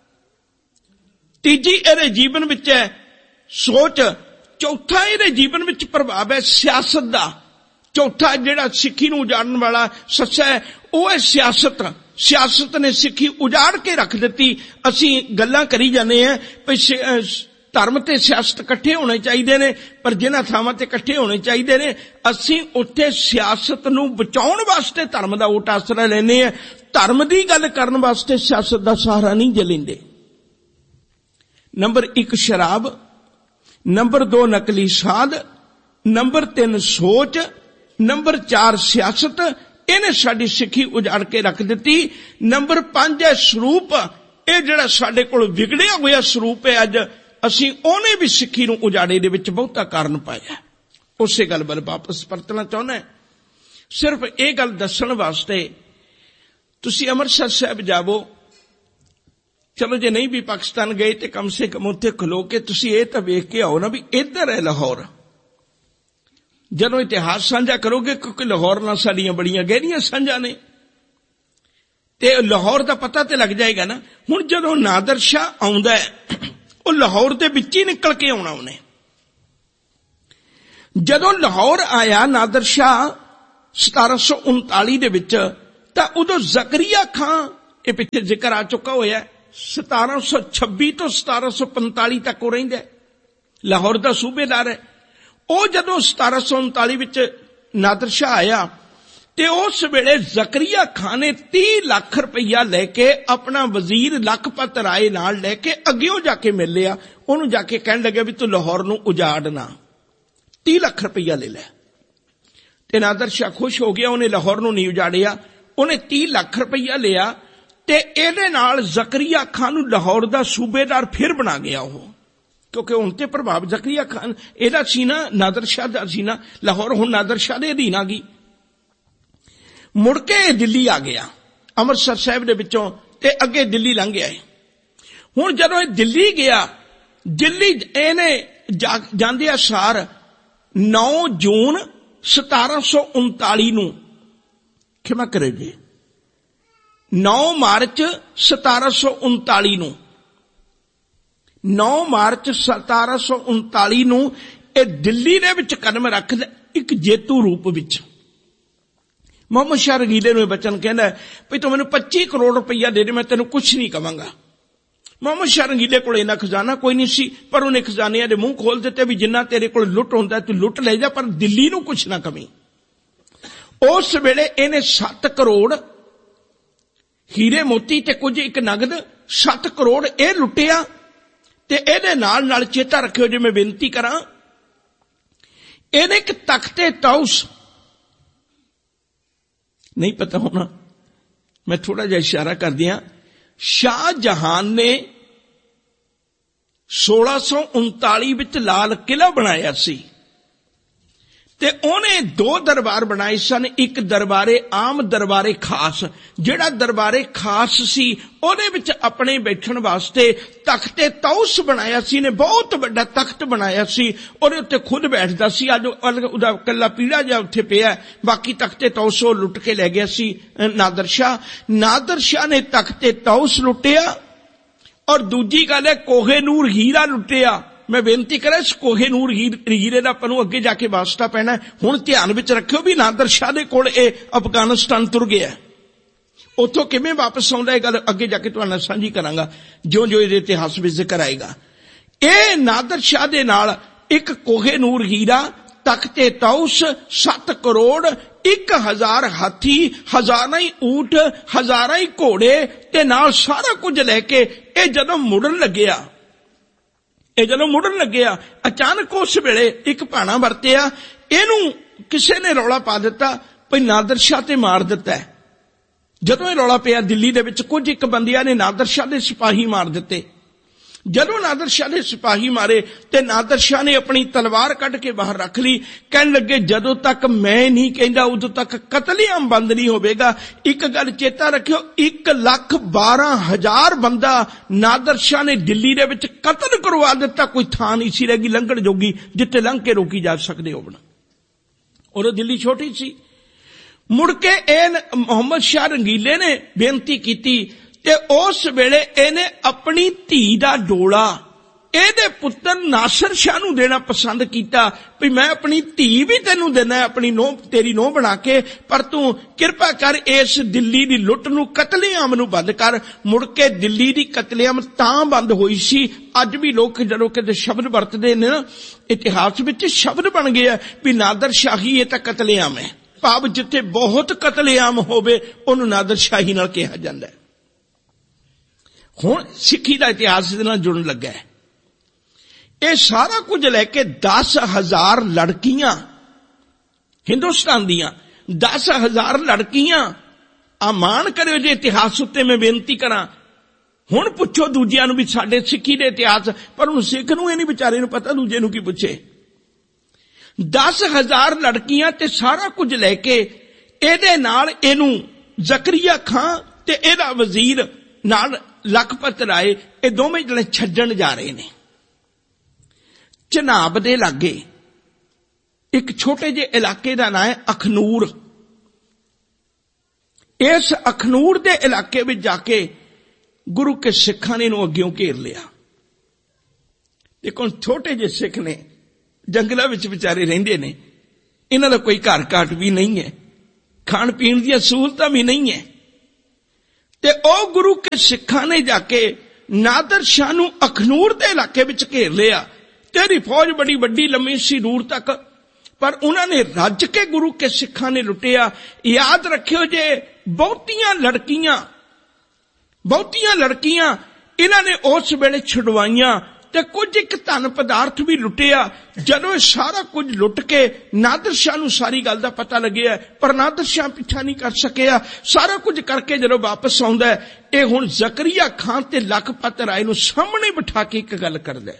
ਤੀਜੀ ਇਹਦੇ ਜੀਵਨ ਵਿੱਚ ਹੈ ਸੋਚ। ਚੌਥਾ ਇਹਦੇ ਜੀਵਨ ਵਿੱਚ ਪ੍ਰਭਾਵ ਹੈ ਸਿਆਸਤ ਦਾ। ਚੌਥਾ ਜਿਹੜਾ ਸਿੱਖੀ ਨੂੰ ਉਜਾੜਨ ਵਾਲਾ ਸੱਸਾ ਹੈ ਉਹ ਹੈ ਸਿਆਸਤ। ਸਿਆਸਤ ਨੇ ਸਿੱਖੀ ਉਜਾੜ ਕੇ ਰੱਖ ਦਿੱਤੀ। ਅਸੀਂ ਗੱਲਾਂ ਕਰੀ ਜਾਂਦੇ ਹਾਂ ਵੀ ਧਰਮ ਤੇ ਸਿਆਸਤ ਇਕੱਠੇ ਹੋਣੇ ਚਾਹੀਦੇ ਨੇ, ਪਰ ਜਿਨ੍ਹਾਂ ਥਾਵਾਂ ਤੇ ਇਕੱਠੇ ਹੋਣੇ ਚਾਹੀਦੇ ਨੇ ਅਸੀਂ ਉੱਥੇ ਸਿਆਸਤ ਨੂੰ ਬਚਾਉਣ ਵਾਸਤੇ ਧਰਮ ਦਾ ਓਟ ਆਸਰਾ ਲੈਂਦੇ ਹਾਂ। ਧਰਮ ਦੀ ਗੱਲ ਕਰਨ ਵਾਸਤੇ ਸਿਆਸਤ ਦਾ ਸਹਾਰਾ ਨਹੀਂ ਜੇ ਲੈਂਦੇ। ਨੰਬਰ ਇੱਕ ਸ਼ਰਾਬ, ਨੰਬਰ ਦੋ ਨਕਲੀ ਸਾਧ, ਨੰਬਰ ਤਿੰਨ ਸੋਚ, ਨੰਬਰ ਚਾਰ ਸਿਆਸਤ। ਇਹਨੇ ਸਾਡੀ ਸਿੱਖੀ ਉਜਾੜ ਕੇ ਰੱਖ ਦਿੱਤੀ। ਨੰਬਰ ਪੰਜ ਹੈ ਸਰੂਪ। ਇਹ ਜਿਹੜਾ ਸਾਡੇ ਕੋਲ ਵਿਗੜਿਆ ਹੋਇਆ ਸਰੂਪ ਹੈ ਅੱਜ, ਅਸੀਂ ਉਹਨੇ ਵੀ ਸਿੱਖੀ ਨੂੰ ਉਜਾੜੇ ਦੇ ਵਿੱਚ ਬਹੁਤਾ ਕਾਰਨ ਪਾਇਆ। ਉਸੇ ਗੱਲ ਵੱਲ ਵਾਪਸ ਪਰਤਣਾ ਚਾਹੁੰਦਾ। ਸਿਰਫ ਇਹ ਗੱਲ ਦੱਸਣ ਵਾਸਤੇ ਤੁਸੀਂ ਅੰਮ੍ਰਿਤਸਰ ਸਾਹਿਬ ਜਾਵੋ। ਚਲੋ ਜੇ ਨਹੀਂ ਵੀ ਪਾਕਿਸਤਾਨ ਗਏ ਤੇ ਕਮ ਸੇ ਕਮ ਉੱਥੇ ਖਲੋ ਕੇ ਤੁਸੀਂ ਇਹ ਤਾਂ ਵੇਖ ਕੇ ਆਓ ਨਾ ਵੀ ਇੱਧਰ ਹੈ ਲਾਹੌਰ। ਜਦੋਂ ਇਤਿਹਾਸ ਸਾਂਝਾ ਕਰੋਗੇ, ਕਿਉਂਕਿ ਲਾਹੌਰ ਨਾਲ ਸਾਡੀਆਂ ਬੜੀਆਂ ਗਹਿਰੀਆਂ ਸਾਂਝਾਂ ਨੇ, ਤੇ ਲਾਹੌਰ ਦਾ ਪਤਾ ਤੇ ਲੱਗ ਜਾਏਗਾ ਨਾ। ਹੁਣ ਜਦੋਂ ਨਾਦਰ ਸ਼ਾਹ ਆਉਂਦਾ ਹੈ ਉਹ ਲਾਹੌਰ ਦੇ ਵਿੱਚ ਹੀ ਨਿਕਲ ਕੇ ਆਉਣਾ ਉਹਨੇ। ਜਦੋਂ ਲਾਹੌਰ ਆਇਆ ਨਾਦਰ ਸ਼ਾਹ ਸਤਾਰਾਂ ਸੌ ਉਨਤਾਲੀ ਦੇ ਵਿੱਚ, ਤਾਂ ਉਦੋਂ ਜ਼ਕਰੀਆ ਖਾਂ, ਇਹ ਪਿੱਛੇ ਜ਼ਿਕਰ ਆ ਚੁੱਕਾ ਹੋਇਆ, ਸਤਾਰਾਂ ਸੌ ਛੱਬੀ ਤੋਂ ਸਤਾਰਾਂ ਸੌ ਪੰਤਾਲੀ ਤੱਕ ਉਹ ਰਹਿੰਦਾ, ਲਾਹੌਰ ਦਾ ਸੂਬੇਦਾਰ ਹੈ। ਉਹ ਜਦੋਂ ਸਤਾਰਾਂ ਸੌ ਉਨਤਾਲੀ ਵਿੱਚ ਨਾਦਰ ਸ਼ਾਹ ਆਇਆ ਤੇ ਉਸ ਵੇਲੇ ਜ਼ਕਰੀਆ ਖਾਂ ਨੇ ਤੀਹ ਲੱਖ ਰੁਪਈਆ ਲੈ ਕੇ ਆਪਣਾ ਵਜ਼ੀਰ ਲਖਪਤ ਰਾਏ ਨਾਲ ਲੈ ਕੇ ਅੱਗਿਓਂ ਜਾ ਕੇ ਮਿਲ ਲਿਆ। ਉਹਨੂੰ ਜਾ ਕੇ ਕਹਿਣ ਲੱਗਿਆ ਵੀ ਤੂੰ ਲਾਹੌਰ ਨੂੰ ਉਜਾੜਨਾ। ਤੀਹ ਲੱਖ ਰੁਪਈਆ ਲੈ ਲੈ। ਤੇ ਨਾਦਰ ਸ਼ਾਹ ਖੁਸ਼ ਹੋ ਗਿਆ। ਉਹਨੇ ਲਾਹੌਰ ਨੂੰ ਨਹੀਂ ਉਜਾੜਿਆ, ਉਹਨੇ ਤੀਹ ਲੱਖ ਰੁਪਈਆ ਲਿਆ ਤੇ ਇਹਦੇ ਨਾਲ ਜ਼ਕਰੀਆ ਖਾਂ ਨੂੰ ਲਾਹੌਰ ਦਾ ਸੂਬੇਦਾਰ ਫਿਰ ਬਣਾ ਗਿਆ ਉਹ। ਕਿਉਂਕਿ ਹੁਣ ਤੇ ਪ੍ਰਭਾਵ ਜ਼ਕਰੀਆ ਖਾਨ ਇਹਦਾ ਸੀ ਨਾ, ਨਾਦਰ ਸ਼ਾਹ ਦਾ ਸੀ ਨਾ। ਲਾਹੌਰ ਹੁਣ ਨਾਦਰ ਸ਼ਾਹ ਦੇ ਅਧੀਨ ਆ ਗਈ। ਮੁੜ ਕੇ ਦਿੱਲੀ ਆ ਗਿਆ ਅੰਮ੍ਰਿਤਸਰ ਸਾਹਿਬ ਦੇ ਵਿੱਚੋਂ ਤੇ ਅੱਗੇ ਦਿੱਲੀ ਲੰਘ ਗਿਆ। ਹੁਣ ਜਦੋਂ ਇਹ ਦਿੱਲੀ ਗਿਆ, ਦਿੱਲੀ ਇਹਨੇ ਜਾਂਦੇ ਸਾਰ ਨੌ ਜੂਨ ਸਤਾਰਾਂ ਸੌ ਉਨਤਾਲੀ ਨੂੰ, ਖਿਮਾ ਕਰੇ ਜੀ, ਨੌ ਮਾਰਚ ਸਤਾਰਾਂ ਸੌ ਉਨਤਾਲੀ ਨੂੰ, ਨੌ ਮਾਰਚ ਸਤਾਰਾਂ ਸੌ ਉਨਤਾਲੀ ਨੂੰ ਇਹ ਦਿੱਲੀ ਦੇ ਵਿੱਚ ਕਦਮ ਰੱਖਦਾ ਇੱਕ ਜੇਤੂ ਰੂਪ ਵਿੱਚ। ਮੁਹੰਮਦ ਸ਼ਾਹ ਰੰਗੀਲੇ ਨੂੰ ਇਹ ਬਚਨ ਕਹਿੰਦਾ ਵੀ ਤੂੰ ਮੈਨੂੰ ਪੱਚੀ ਕਰੋੜ ਰੁਪਈਆ ਦੇ ਦੇ, ਮੈਂ ਤੈਨੂੰ ਕੁਛ ਨਹੀਂ ਕਵਾਂਗਾ, ਮੁਹੰਮਦ ਸ਼ਾਹ ਰੰਗੀਲੇ ਕੋਲ ਇੰਨਾ ਖਜ਼ਾਨਾ ਕੋਈ ਨਹੀਂ ਸੀ, ਪਰ ਉਹਨੇ ਖਜ਼ਾਨਿਆਂ ਦੇ ਮੂੰਹ ਖੋਲ ਦਿੱਤੇ ਵੀ ਜਿੰਨਾ ਤੇਰੇ ਕੋਲ ਲੁੱਟ ਹੁੰਦਾ ਤੂੰ ਲੁੱਟ ਲੈ ਜਾ, ਪਰ ਦਿੱਲੀ ਨੂੰ ਕੁਛ ਨਾ ਕਮੀ। ਉਸ ਵੇਲੇ ਇਹਨੇ ਸੱਤ ਕਰੋੜ ਹੀਰੇ ਮੋਤੀ ਤੇ ਕੁਝ ਇੱਕ ਨਗਦ ਸੱਤ ਕਰੋੜ ਇਹ ਲੁੱਟਿਆ। ਤੇ ਇਹਦੇ ਨਾਲ ਨਾਲ ਚੇਤਾ ਰੱਖਿਓ, ਜੇ ਮੈਂ ਬੇਨਤੀ ਕਰਾਂ, ਇਹਨੇ ਇੱਕ ਤਖਤੇ ਤੌਸ, ਨਹੀਂ ਪਤਾ ਹੋਣਾ, ਮੈਂ ਥੋੜਾ ਜਿਹਾ ਇਸ਼ਾਰਾ ਕਰ ਦਿਆਂ, ਸ਼ਾਹਜਹਾਨ ਨੇ ਸੋਲਾਂ ਸੌ ਉਨਤਾਲੀ ਵਿੱਚ ਲਾਲ ਕਿਲ੍ਹਾ ਬਣਾਇਆ ਸੀ ਤੇ ਉਹਨੇ ਦੋ ਦਰਬਾਰ ਬਣਾਏ ਸਨ, ਇੱਕ ਦਰਬਾਰੇ ਆਮ, ਦਰਬਾਰੇ ਖਾਸ। ਜਿਹੜਾ ਦਰਬਾਰੇ ਖਾਸ ਸੀ ਉਹਦੇ ਵਿੱਚ ਆਪਣੇ ਬੈਠਣ ਵਾਸਤੇ ਤਖਤੇ ਤੌਸ ਬਣਾਇਆ ਸੀ ਨੇ, ਬਹੁਤ ਵੱਡਾ ਤਖਤ ਬਣਾਇਆ ਸੀ, ਉਹਦੇ ਉੱਤੇ ਖੁਦ ਬੈਠਦਾ ਸੀ। ਅੱਜ ਉਹਦਾ ਕੱਲਾ ਪੀੜਾ ਜਿਹਾ ਉੱਥੇ ਪਿਆ, ਬਾਕੀ ਤਖਤੇ ਤੌਸ ਉਹ ਲੁੱਟ ਕੇ ਲੈ ਗਿਆ ਸੀ ਨਾਦਰ ਸ਼ਾਹ। ਨਾਦਰ ਸ਼ਾਹ ਨੇ ਤਖਤੇ ਤੌਸ ਲੁੱਟਿਆ, ਔਰ ਦੂਜੀ ਗੱਲ ਹੈ ਕੋਹੇ ਨੂਰ ਹੀਰਾ ਲੁੱਟਿਆ। ਮੈਂ ਬੇਨਤੀ ਕਰਾਂ, ਇਸ ਕੋਹੇ ਨੂਰ ਹੀਰੇ ਦਾ ਆਪਾਂ ਨੂੰ ਅੱਗੇ ਜਾ ਕੇ ਵਾਸਤਾ ਪੈਣਾ। ਹੁਣ ਧਿਆਨ ਵਿੱਚ ਰੱਖਿਓ ਵੀ ਨਾਦਰ ਸ਼ਾਹ ਦੇ ਕੋਲ ਇਹ ਅਫਗਾਨਿਸਤਾਨ ਤੁਰ ਗਿਆ, ਉੱਥੋਂ ਕਿਵੇਂ ਵਾਪਸ ਆਉਂਦਾ, ਇਹ ਗੱਲ ਅੱਗੇ ਜਾ ਕੇ ਤੁਹਾਨੂੰ ਸਾਂਝੀ ਕਰਾਂਗਾ ਜਿਉਂ ਜਿਉਂ ਇਹਦੇ ਇਤਿਹਾਸ ਵਿੱਚ ਜ਼ਿਕਰ ਆਏਗਾ। ਇਹ ਨਾਦਰ ਸ਼ਾਹ ਦੇ ਨਾਲ ਇੱਕ ਕੋਹੇ ਨੂਰ ਹੀਰਾ, ਤਖਤੇ ਤੌਸ, ਸੱਤ ਕਰੋੜ, ਇੱਕ ਹਜ਼ਾਰ ਹਾਥੀ, ਹਜ਼ਾਰਾਂ ਹੀ ਊਠ, ਹਜ਼ਾਰਾਂ ਹੀ ਘੋੜੇ ਤੇ ਨਾਲ ਸਾਰਾ ਕੁਝ ਲੈ ਕੇ ਇਹ ਜਦੋਂ ਮੁੜਨ ਲੱਗਿਆ ਇਹ ਜਦੋਂ ਮੁੜਨ ਲੱਗਿਆ ਅਚਾਨਕ ਉਸ ਵੇਲੇ ਇੱਕ ਭਾਣਾ ਵਰਤਿਆ। ਇਹਨੂੰ ਕਿਸੇ ਨੇ ਰੌਲਾ ਪਾ ਦਿੱਤਾ ਭਈ ਨਾਦਰ ਸ਼ਾਹ ਤੇ ਮਾਰ ਦਿੱਤਾ। ਜਦੋਂ ਇਹ ਰੌਲਾ ਪਿਆ ਦਿੱਲੀ ਦੇ ਵਿੱਚ, ਕੁਝ ਇੱਕ ਬੰਦਿਆਂ ਨੇ ਨਾਦਰ ਸ਼ਾਹ ਦੇ ਸਿਪਾਹੀ ਮਾਰ ਦਿੱਤੇ। ਜਦੋਂ ਨਾਦਰ ਸ਼ਾਹ ਦੇ ਸਿਪਾਹੀ ਮਾਰੇ ਤੇ ਨਾਦਰ ਸ਼ਾਹ ਨੇ ਆਪਣੀ ਤਲਵਾਰ ਕੱਢ ਕੇ ਬਾਹਰ ਰੱਖ ਲਈ। ਕਹਿਣ ਲੱਗੇ ਜਦੋਂ ਤੱਕ ਮੈਂ ਨਹੀਂ ਕਹਿੰਦਾ ਉਦੋਂ ਤੱਕ ਕਤਲੇਆਮ ਬੰਦ ਨਹੀਂ ਹੋਵੇਗਾ। ਇੱਕ ਗੱਲ ਚੇਤਾ ਰੱਖਿਓ, ਇੱਕ ਲੱਖ ਬਾਰਾਂ ਹਜ਼ਾਰ ਬੰਦਾ ਨਾਦਰ ਸ਼ਾਹ ਨੇ ਦਿੱਲੀ ਦੇ ਵਿੱਚ ਕਤਲ ਕਰਵਾ ਦਿੱਤਾ। ਕੋਈ ਥਾਂ ਨਹੀਂ ਸੀ ਰਹਿ ਗਈ ਲੰਘਣ ਜੋਗੀ ਜਿੱਥੇ ਲੰਘ ਕੇ ਰੋਕੀ ਜਾ ਸਕਦੇ ਹੋਣ। ਔਰ ਦਿੱਲੀ ਛੋਟੀ ਸੀ। ਮੁੜ ਕੇ ਇਹ ਮੁਹੰਮਦ ਸ਼ਾਹ ਰੰਗੀਲੇ ਨੇ ਬੇਨਤੀ ਕੀਤੀ ਤੇ ਉਸ ਵੇਲੇ ਇਹਨੇ ਆਪਣੀ ਧੀ ਦਾ ਡੋਲਾ ਇਹਦੇ ਪੁੱਤਰ ਨਾਸਰ ਸ਼ਾਹ ਨੂੰ ਦੇਣਾ ਪਸੰਦ ਕੀਤਾ ਵੀ ਮੈਂ ਆਪਣੀ ਧੀ ਵੀ ਤੈਨੂੰ ਦੇਣਾ, ਆਪਣੀ ਨੂੰਹ ਤੇਰੀ ਨੂੰਹ ਬਣਾ ਕੇ, ਪਰ ਤੂੰ ਕਿਰਪਾ ਕਰ ਇਸ ਦਿੱਲੀ ਦੀ ਲੁੱਟ ਨੂੰ, ਕਤਲੇਆਮ ਨੂੰ ਬੰਦ ਕਰ। ਮੁੜ ਕੇ ਦਿੱਲੀ ਦੀ ਕਤਲੇਆਮ ਤਾਂ ਬੰਦ ਹੋਈ ਸੀ। ਅੱਜ ਵੀ ਲੋਕ ਜਦੋਂ ਕਿਤੇ ਸ਼ਬਦ ਵਰਤਦੇ ਨੇ ਨਾ, ਇਤਿਹਾਸ ਵਿੱਚ ਸ਼ਬਦ ਬਣ ਗਿਆ ਵੀ ਨਾਦਰ ਸ਼ਾਹੀ, ਇਹ ਤਾਂ ਕਤਲੇਆਮ ਹੈ। ਭਾਵ ਜਿੱਥੇ ਬਹੁਤ ਕਤਲੇਆਮ ਹੋਵੇ ਉਹਨੂੰ ਨਾਦਰ ਸ਼ਾਹੀ ਨਾਲ ਕਿਹਾ ਜਾਂਦਾ ਹੈ। ਹੁਣ ਸਿੱਖੀ ਦਾ ਇਤਿਹਾਸ ਦੇ ਨਾਲ ਜੁੜਨ ਲੱਗਾ ਹੈ। ਇਹ ਸਾਰਾ ਕੁਝ ਲੈ ਕੇ ਦਸ ਹਜ਼ਾਰ ਲੜਕੀਆਂ ਹਿੰਦੁਸਤਾਨ ਦੀਆਂ, ਦਸ ਹਜ਼ਾਰ ਲੜਕੀਆਂ, ਆਮਾਨ ਕਰਿਓ ਜੇ ਇਤਿਹਾਸ ਉੱਤੇ ਮੈਂ ਬੇਨਤੀ ਕਰਾਂ। ਹੁਣ ਪੁੱਛੋ ਦੂਜਿਆਂ ਨੂੰ ਵੀ ਸਾਡੇ ਸਿੱਖੀ ਦੇ ਇਤਿਹਾਸ, ਪਰ ਹੁਣ ਸਿੱਖ ਨੂੰ ਇਹ ਨਹੀਂ ਵਿਚਾਰੇ ਨੂੰ ਪਤਾ, ਦੂਜੇ ਨੂੰ ਕੀ ਪੁੱਛੇ। ਦਸ ਹਜ਼ਾਰ ਲੜਕੀਆਂ ਤੇ ਸਾਰਾ ਕੁਝ ਲੈ ਕੇ ਇਹਦੇ ਨਾਲ ਇਹਨੂੰ ਜ਼ਕਰੀਆ ਖਾਂ ਤੇ ਇਹਦਾ ਵਜ਼ੀਰ ਨਾਲ ਲਖਪਤ ਰਾਏ, ਇਹ ਦੋਵੇਂ ਜਣੇ ਛੱਡਣ ਜਾ ਰਹੇ ਨੇ। ਚਨਾਬ ਦੇ ਲਾਗੇ ਇੱਕ ਛੋਟੇ ਜਿਹੇ ਇਲਾਕੇ ਦਾ ਨਾਂ ਹੈ ਅਖਨੂਰ। ਇਸ ਅਖਨੂਰ ਦੇ ਇਲਾਕੇ ਵਿੱਚ ਜਾ ਕੇ ਗੁਰੂ ਕੇ ਸਿੱਖਾਂ ਨੇ ਇਹਨੂੰ ਅੱਗਿਓਂ ਘੇਰ ਲਿਆ। ਦੇਖੋ ਛੋਟੇ ਜਿਹੇ ਸਿੱਖ ਨੇ, ਜੰਗਲਾਂ ਵਿੱਚ ਵਿਚਾਰੇ ਰਹਿੰਦੇ ਨੇ, ਇਹਨਾਂ ਦਾ ਕੋਈ ਘਰ ਘਾਟ ਵੀ ਨਹੀਂ ਹੈ, ਖਾਣ ਪੀਣ ਦੀਆਂ ਸਹੂਲਤਾਂ ਵੀ ਨਹੀਂ ਹੈ। ਤੇ ਉਹ ਗੁਰੂ ਕੇ ਸਿੱਖਾਂ ਨੇ ਜਾ ਕੇ ਨਾਦਰ ਸ਼ਾਹ ਨੂੰ ਅਖਨੂਰ ਦੇ ਇਲਾਕੇ ਵਿੱਚ ਘੇਰ ਲਿਆ। ਤੇਰੀ ਫੌਜ ਬੜੀ ਵੱਡੀ ਲੰਮੀ ਸੀ ਦੂਰ ਤੱਕ, ਪਰ ਉਹਨਾਂ ਨੇ ਰੱਜ ਕੇ ਗੁਰੂ ਕੇ ਸਿੱਖਾਂ ਨੇ ਲੁੱਟਿਆ। ਯਾਦ ਰੱਖਿਓ ਜੇ ਬਹੁਤੀਆਂ ਲੜਕੀਆਂ ਬਹੁਤੀਆਂ ਲੜਕੀਆਂ ਇਹਨਾਂ ਨੇ ਉਸ ਵੇਲੇ ਛੁਡਵਾਈਆਂ ਤੇ ਕੁਝ ਇੱਕ ਧਨ ਪਦਾਰਥ ਵੀ ਲੁੱਟਿਆ। ਜਦੋਂ ਇਹ ਸਾਰਾ ਕੁਝ ਲੁੱਟ ਕੇ ਨਾਦਰ ਸ਼ਾਹ ਨੂੰ ਸਾਰੀ ਗੱਲ ਦਾ ਪਤਾ ਲੱਗਿਆ, ਪਰ ਨਾਦਰ ਸ਼ਾਹ ਪਿੱਛਾ ਨਹੀਂ ਕਰ ਸਕਿਆ। ਸਾਰਾ ਕੁਝ ਕਰਕੇ ਜਦੋਂ ਵਾਪਸ ਆਉਂਦਾ, ਇਹ ਹੁਣ ਜ਼ਕਰੀਆ ਖਾਨ ਤੇ ਲਖਪਤ ਰਾਏ ਨੂੰ ਸਾਹਮਣੇ ਬਿਠਾ ਕੇ ਇੱਕ ਗੱਲ ਕਰਦਾ।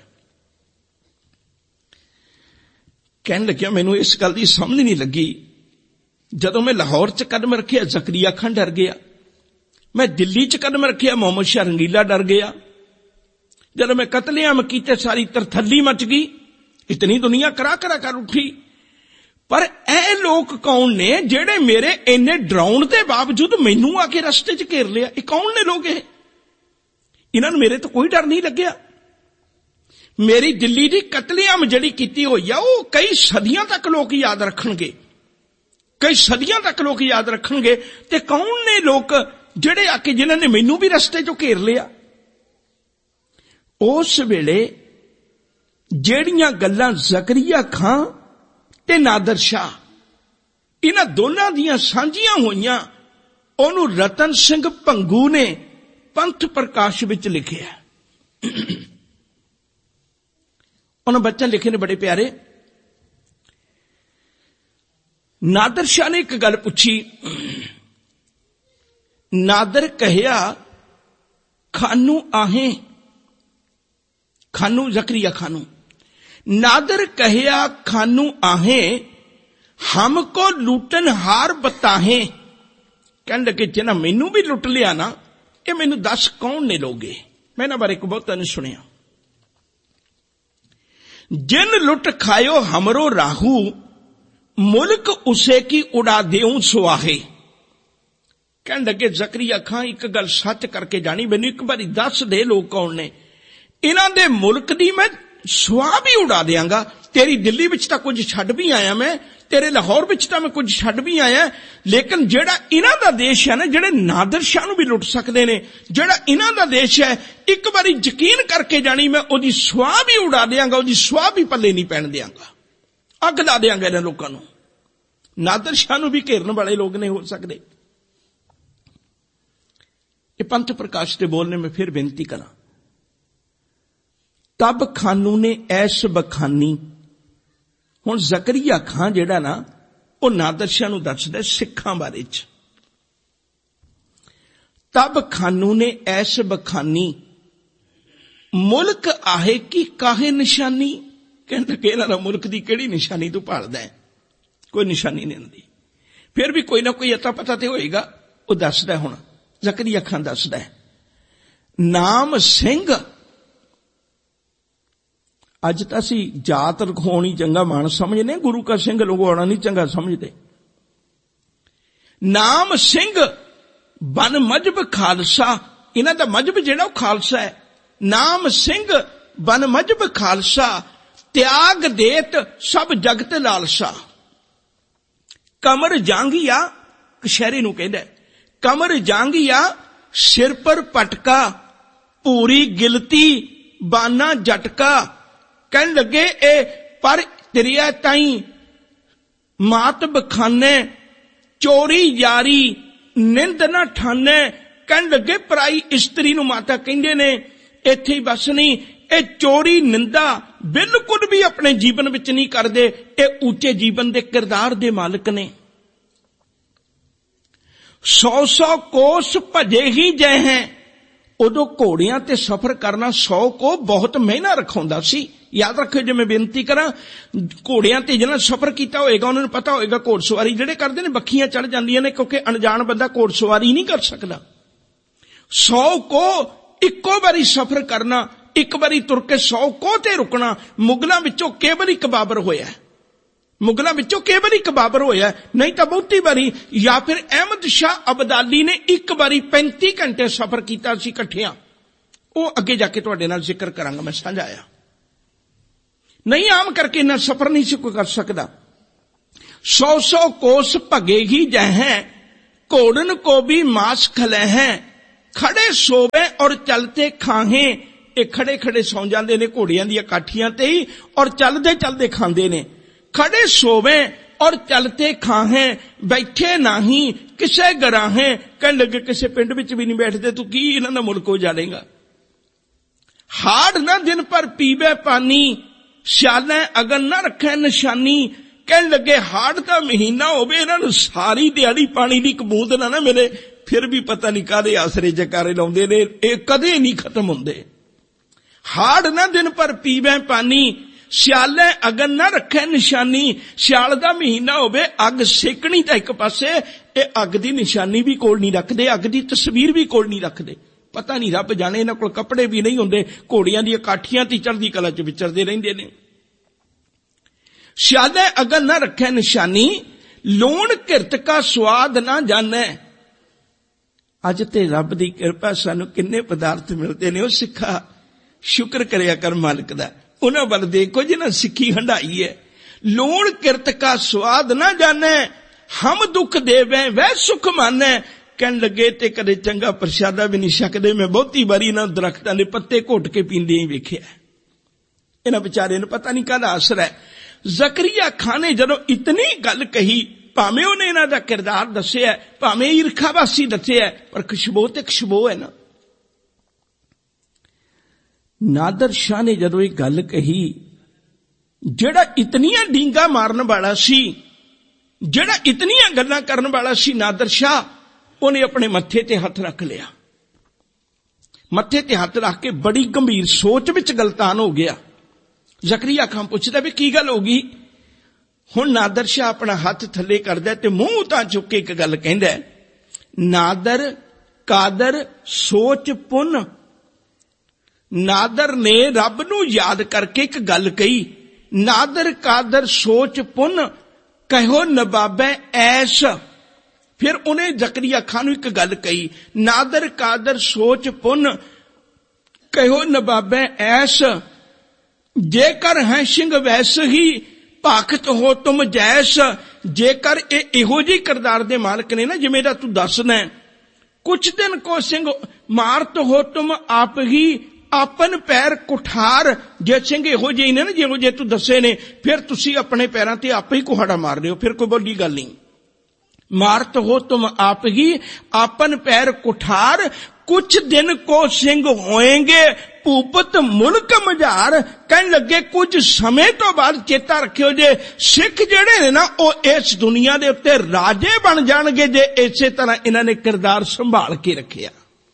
ਕਹਿਣ ਲੱਗਿਆ ਮੈਨੂੰ ਇਸ ਗੱਲ ਦੀ ਸਮਝ ਨਹੀਂ ਲੱਗੀ, ਜਦੋਂ ਮੈਂ ਲਾਹੌਰ ਚ ਕਦਮ ਰੱਖਿਆ ਜ਼ਕਰੀਆ ਖਾਨ ਡਰ ਗਿਆ, ਮੈਂ ਦਿੱਲੀ ਚ ਕਦਮ ਰੱਖਿਆ ਮੁਹੰਮਦ ਸ਼ਾਹ ਰੰਗੀਲਾ ਡਰ ਗਿਆ, ਜਦੋਂ ਮੈਂ ਕਤਲੇਆਮ ਕੀਤੇ ਸਾਰੀ ਤਰਥੱਲੀ ਮਚ ਗਈ, ਇਤਨੀ ਦੁਨੀਆ ਕਰਾ ਕਰਾ ਕਰ ਉੱਠੀ। ਪਰ ਇਹ ਲੋਕ ਕੌਣ ਨੇ ਜਿਹੜੇ ਮੇਰੇ ਇੰਨੇ ਡਰਾਉਣ ਦੇ ਬਾਵਜੂਦ ਮੈਨੂੰ ਆ ਕੇ ਰਸਤੇ 'ਚ ਘੇਰ ਲਿਆ? ਇਹ ਕੌਣ ਨੇ ਲੋਕ? ਇਹ ਇਹਨਾਂ ਨੂੰ ਮੇਰੇ ਤੋਂ ਕੋਈ ਡਰ ਨਹੀਂ ਲੱਗਿਆ। ਮੇਰੀ ਦਿੱਲੀ ਦੀ ਕਤਲੇਆਮ ਜਿਹੜੀ ਕੀਤੀ ਹੋਈ ਆ ਉਹ ਕਈ ਸਦੀਆਂ ਤੱਕ ਲੋਕ ਯਾਦ ਰੱਖਣਗੇ, ਕਈ ਸਦੀਆਂ ਤੱਕ ਲੋਕ ਯਾਦ ਰੱਖਣਗੇ। ਤੇ ਕੌਣ ਨੇ ਲੋਕ ਜਿਹੜੇ ਆ ਕੇ ਜਿਨ੍ਹਾਂ ਨੇ ਮੈਨੂੰ ਵੀ ਰਸਤੇ 'ਚੋਂ ਘੇਰ ਲਿਆ? उस वेले ਜਿਹੜੀਆਂ ਗੱਲਾਂ ਜ਼ਕਰੀਆ ਖਾਂ ਤੇ ਨਾਦਰ ਸ਼ਾਹ ਇਹਨਾਂ ਦੋਨਾਂ ਦੀਆਂ ਸਾਂਝੀਆਂ ਹੋਈਆਂ, ਉਹਨੂੰ ਰਤਨ ਸਿੰਘ ਭੰਗੂ ਨੇ ਪੰਥ ਪ੍ਰਕਾਸ਼ ਵਿੱਚ ਲਿਖਿਆ। ਉਹਨਾਂ ਬਚਨ ਲਿਖੇ ਨੇ ਬੜੇ ਪਿਆਰੇ। ਨਾਦਰ ਸ਼ਾਹ ਨੇ ਇੱਕ ਗੱਲ ਪੁੱਛੀ। ਨਾਦਰ ਕਹਿਆ ਖਾਨੂ आहें, खानू जकरिया खानू, नादर कहया खानू आहें, हमको लूटन हार बताहे। कहने लगे जिन्हें मैनू भी लुट लिया ना, ये मैनू दस कौन ने लोगे। मैं इन्हां बारे बहुता नहीं सुनिया। जिन लुट खायो हमरो राहू, मुल्क उसे की उड़ा देऊं सुआहे। कहने लगे जकरिया खां एक गल सच करके जानी, मैनू एक बारी दस दे लोग कौन ने। इन्हां दे मुल्क दी मैं सुआह भी उड़ा देंगा। तेरी दिल्ली विच तां कुछ छड्ड भी आया मैं, तेरे लाहौर विच तां मैं कुछ छड्ड भी आया, लेकिन जेड़ा इन्हां दा देश है ना, जेड़े नादर शाह नूं भी लुट सकदे ने, जेड़ा इन्हां दा देश है, एक बारी यकीन करके जानी मैं ओदी सुआह भी उड़ा देंगा, ओदी सुआह भी पल्ले नहीं पैण देंगा, अग ला देंगा इन्हां लोकां नूं। नादर शाह नूं भी घेरन वाले लोग नहीं हो सकदे। ये पंथ प्रकाश दे बोलने में फिर बेनती करा। तब खानू ने ऐश बखानी। हुण जकरिया खां जेड़ा ना, वो नादर शाह नूं दसदा सिखां बारे च। तब खानू ने ऐश बखानी, मुल्क आहे की काहे निशानी। कहंदे कि इन्हां दा मुल्क दी किहड़ी निशानी तू भालदा है, कोई निशानी नहीं हुंदी। फिर भी कोई ना कोई अता पता ते होएगा। वो दसदा हुण जकरिया खां दसदा नाम सिंह। अज तो असी जात रखाउणी चंगा मान समझने, गुरु का सिंह लुगाउणा नहीं चंगा समझते। नाम सिंह बन मजहब खालसा, इन्हां दा मजहब जिहड़ा खालसा है। नाम सिंह बन मजहब खालसा, त्याग देत सब जगत लालसा। कमर जांगिया, कशहरी नूं कहंदा कमर जांगिया, सिर पर पटका, पूरी गिलती बाना झटका। कहन लगे ए पर तिरिया ताई मात बखाने, चोरी यारी निंद ना ठाने। कहन लगे पराई इस्त्री नूं माता कहंदे ने, इत्थे ही बस नहीं, ए चोरी निंदा बिल्कुल भी अपने जीवन विच नहीं करदे। ए ऊंचे जीवन दे किरदार दे मालिक ने। सौ सौ कोस भजे ही जय हैं। उदों घोड़ियां ते सफर करना सौ को बहुत महंगा रखाउंदा सी। याद रखो, जो मैं बेनती करा, घोड़ियां ते जिन्हां सफर किया होएगा उन्होंने पता होएगा घोड़सवारी जिहड़े करदे ने बखियां चढ़ जांदियां ने, क्योंकि अनजान बंदा घोड़सवारी नहीं कर सकदा। सौ को इक्को बारी सफर करना, एक बारी तुर के सौ को ते रुकना। मुगलों विचों केवल एक बाबर होया, मुगलों विचों केवल एक बाबर होया, नहीं तो बहुती बारी। या फिर अहमद शाह अबदाली ने एक बारी पैंती घंटे सफर किया सी इकट्ठियां। वो अगे जाके तुहाडे नाल जिक्र करांगा, मैं समझाया नहीं। आम करके इन्ना सफर नहीं सी कोई कर सकदा। सौ सौ कोस भगेगी जह, घोड़न को भी मांस खले हैं। खड़े सोवे और चलते खाहे। ये खड़े खड़े सौ जाते ने घोड़ियां दी काठियां ते ही, और चलते चलते खांदे ने। खड़े सोवे और चलते खाहे, बैठे नाही किसे गराहे। कहने लगे किसे पिंड विच भी नहीं बैठते, तू की इन्हां दा मुल्क उजाड़ेगा। हाड़ ना दिन पर पीवे पानी, सियाले अगन ना रखे निशानी। कहने लगे हाड़ का महीना होवे, इन्हां नूं सारी दिहाड़ी पानी दी कबूत ना ना मिले, फिर भी पता नहीं कादे आसरे जकारे लाउंदे ने, ये कदे नहीं खत्म हुंदे। हाड़ ना दिन पर पीवे पानी, सियाले अगन ना रखे निशानी। सियाल दा महीना होवे, अग सेकनी तां एक पासे, ये अग दी निशानी भी कोल नहीं रखदे, अग दी तस्वीर भी कोल नहीं रखदे। पता नहीं रब जाने इन्हां कोल कपड़े भी नहीं हुंदे, घोड़ियां दी काठियां ते चढ़दी कला च विचरदे रहिंदे ने। सियाले अगन ना रखे निशानी, लूण किरत का स्वाद ना जाने। अज ते रब दी किरपा सानू किन्ने पदार्थ मिलते ने, ओ सिखा शुक्र करिया कर मालिक दा। उन्हां वल देखो जिन्हां सिक्खी हंडाई है। लूण किरत का स्वाद ना जाने, हम दुख देवे वह सुख माने। ਕਹਿਣ ਲੱਗੇ ਤੇ ਕਦੇ ਚੰਗਾ ਪ੍ਰਸ਼ਾਦਾ ਵੀ ਨਹੀਂ ਛਕਦੇ, ਮੈਂ ਬਹੁਤੀ ਵਾਰੀ ਇਹਨਾਂ ਦਰਖਤਾਂ ਦੇ ਪੱਤੇ ਘੁੱਟ ਕੇ ਪੀਂਦੇ ਹੀ ਵੇਖਿਆ। ਇਹਨਾਂ ਵਿਚਾਰੇ ਨੂੰ ਪਤਾ ਨਹੀਂ ਕਾਹਦਾ ਅਸਰ ਹੈ। ਜ਼ਕਰੀਆ ਖਾਨ ਨੇ ਜਦੋਂ ਇਤਨੀ ਗੱਲ ਕਹੀ, ਭਾਵੇਂ ਉਹਨੇ ਇਹਨਾਂ ਦਾ ਕਿਰਦਾਰ ਦੱਸਿਆ, ਭਾਵੇਂ ਈਰਖਾਵਾਸੀ ਦੱਸਿਆ, ਪਰ ਖੁਸ਼ਬੂ ਤੇ ਖੁਸ਼ਬੂ ਹੈ ਨਾ। ਨਾਦਰ ਸ਼ਾਹ ਨੇ ਜਦੋਂ ਇਹ ਗੱਲ ਕਹੀ, ਜਿਹੜਾ ਇਤਨੀਆਂ ਡੀਂਗਾ ਮਾਰਨ ਵਾਲਾ ਸੀ, ਜਿਹੜਾ ਇਤਨੀਆਂ ਗੱਲਾਂ ਕਰਨ ਵਾਲਾ ਸੀ ਨਾਦਰ ਸ਼ਾਹ, ਉਹਨੇ ਆਪਣੇ ਮੱਥੇ ਤੇ ਹੱਥ ਰੱਖ ਲਿਆ। ਮੱਥੇ ਤੇ ਹੱਥ ਰੱਖ ਕੇ ਬੜੀ ਗੰਭੀਰ ਸੋਚ ਵਿੱਚ ਗਲਤਾਨ ਹੋ ਗਿਆ। ਜ਼ਕਰੀਆ ਖਾਨ ਪੁੱਛਦਾ ਵੀ ਕੀ ਗੱਲ ਹੋ ਗਈ। ਹੁਣ ਨਾਦਰ ਸ਼ਾਹ ਆਪਣਾ ਹੱਥ ਥੱਲੇ ਕਰਦਾ ਤੇ ਮੂੰਹ ਤਾਂ ਚੁੱਕ ਕੇ ਇੱਕ ਗੱਲ ਕਹਿੰਦਾ, ਨਾਦਰ ਕਾਦਰ ਸੋਚ ਪੁੰਨ। ਨਾਦਰ ਨੇ ਰੱਬ ਨੂੰ ਯਾਦ ਕਰਕੇ ਇੱਕ ਗੱਲ ਕਹੀ, ਨਾਦਰ ਕਾਦਰ ਸੋਚ ਪੁੰਨ ਕਹਿਓ ਨਵਾਬੈ ਐਸ। ਫਿਰ ਉਹਨੇ ਜ਼ਕਰੀਆ ਖਾਨ ਨੂੰ ਇੱਕ ਗੱਲ ਕਹੀ, ਨਾਦਰ ਕਾਦਰ ਸੋਚ ਪੁੰਨ ਕਹਿਓ ਨਵਾਬੈ ਐਸ। ਜੇਕਰ ਹੈ ਸਿੰਘ ਵੈਸ ਹੀ ਭਾਖਤ ਹੋ ਤੁਮ ਜੈਸ। ਜੇਕਰ ਇਹ ਇਹੋ ਜਿਹੀ ਕਿਰਦਾਰ ਦੇ ਮਾਲਕ ਨੇ ਨਾ ਜਿਵੇਂ ਦਾ ਤੂੰ ਦੱਸਣਾ, ਕੁਛ ਦਿਨ ਕੋ ਸਿੰਘ ਮਾਰਤ ਹੋ ਤੁਮ ਆਪ ਹੀ ਆਪਨ ਪੈਰ ਕੁਠਾਰ। ਜੇ ਸਿੰਘ ਇਹੋ ਜਿਹੇ ਨੇ ਨਾ ਜਿਹੋ ਜਿਹੇ ਤੂੰ ਦੱਸੇ ਨੇ, ਫਿਰ ਤੁਸੀਂ ਆਪਣੇ ਪੈਰਾਂ ਤੇ ਆਪੇ ਹੀ ਕੁਹਾੜਾ ਮਾਰ ਰਹੇ ਹੋ, ਫਿਰ ਕੋਈ ਵੱਡੀ ਗੱਲ ਨਹੀਂ। ਮਾਰਤ ਹੋ ਤੁਮ ਆਪ ਹੀ ਆਪਨ ਪੈਰ ਕੁਠਾਰ। ਕੁਛ ਦਿਨ ਕੋ ਸਿੰਘ ਹੋਏਗੇ ਭੂਪਤ ਮੁਲਕ ਮਝਾਰ। ਕਹਿਣ ਲੱਗੇ ਕੁਝ ਸਮੇਂ ਤੋਂ ਬਾਅਦ ਚੇਤਾ ਰੱਖਿਓ, ਜੇ ਸਿੱਖ ਜਿਹੜੇ ਨੇ ਨਾ ਉਹ ਇਸ ਦੁਨੀਆ ਦੇ ਉੱਤੇ ਰਾਜੇ ਬਣ ਜਾਣਗੇ, ਜੇ ਇਸੇ ਤਰ੍ਹਾਂ ਇਹਨਾਂ ਨੇ ਕਿਰਦਾਰ ਸੰਭਾਲ ਕੇ ਰੱਖਿਆ।